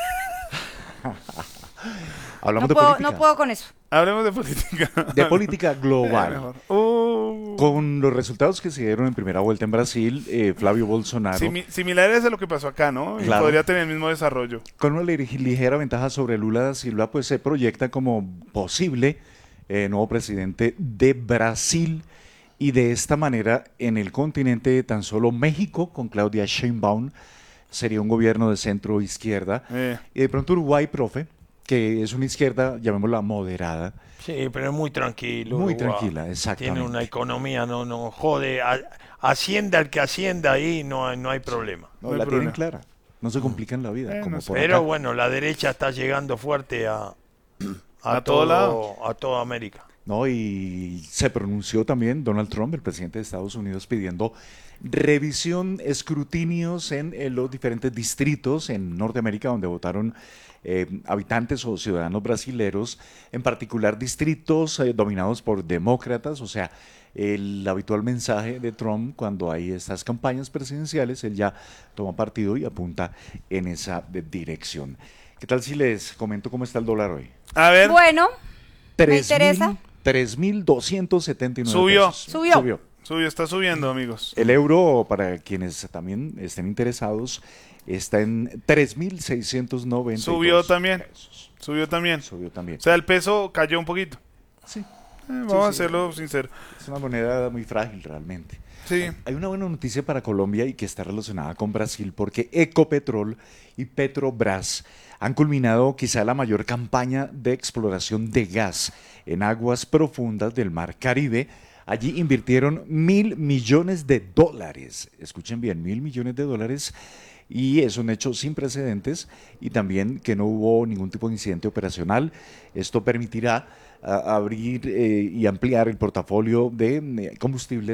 Hablamos No de puedo, política. no puedo con eso. Hablemos de política. De política global. Mejor. Uh. Con los resultados que se dieron en primera vuelta en Brasil, eh, Flavio Bolsonaro, Simi- similares a lo que pasó acá, ¿no? Y Claro. podría tener el mismo desarrollo. con una lig- ligera ventaja sobre Lula da Silva, pues se proyecta como posible eh, nuevo presidente de Brasil. Y de esta manera, en el continente, tan solo México, con Claudia Sheinbaum, sería un gobierno de centro-izquierda. Eh. Y de pronto Uruguay, profe, que es una izquierda, llamémosla moderada, Sí, pero es muy tranquilo. muy Uruguay. tranquila, exactamente. Tiene una economía, no, no jode. a- Hacienda el que hacienda ahí, no, hay- no hay problema. No, No hay la problema. tienen clara. No se complican la vida. Eh, como no sé. por Pero acá. bueno, la derecha está llegando fuerte a, a, A todo lado. a toda América. No, y se pronunció también Donald Trump, el presidente de Estados Unidos, pidiendo revisión, escrutinios en, en los diferentes distritos en Norteamérica donde votaron eh, habitantes o ciudadanos brasileros, en particular distritos eh, dominados por demócratas, o sea, el habitual mensaje de Trump cuando hay estas campañas presidenciales. Él ya toma partido y apunta en esa dirección. ¿Qué tal si les comento cómo está el dólar hoy? A ver. Bueno, me Tres interesa. mil- tres mil doscientos setenta y nueve Subió. pesos. Subió. Subió. Subió, está subiendo, amigos. El euro, para quienes también estén interesados, está en tres mil seiscientos noventa y dos. Subió también. Subió también. Subió también. O sea, el peso cayó un poquito. Sí. Eh, vamos Sí, a sí. hacerlo sincero. Es una moneda muy frágil realmente. Sí. Hay una buena noticia para Colombia y que está relacionada con Brasil porque Ecopetrol y Petrobras han culminado quizá la mayor campaña de exploración de gas en aguas profundas del Mar Caribe. Allí invirtieron mil millones de dólares. Escuchen bien, mil millones de dólares. Y es un hecho sin precedentes y también que no hubo ningún tipo de incidente operacional. Esto permitirá a, abrir eh, y ampliar el portafolio de eh, combustibles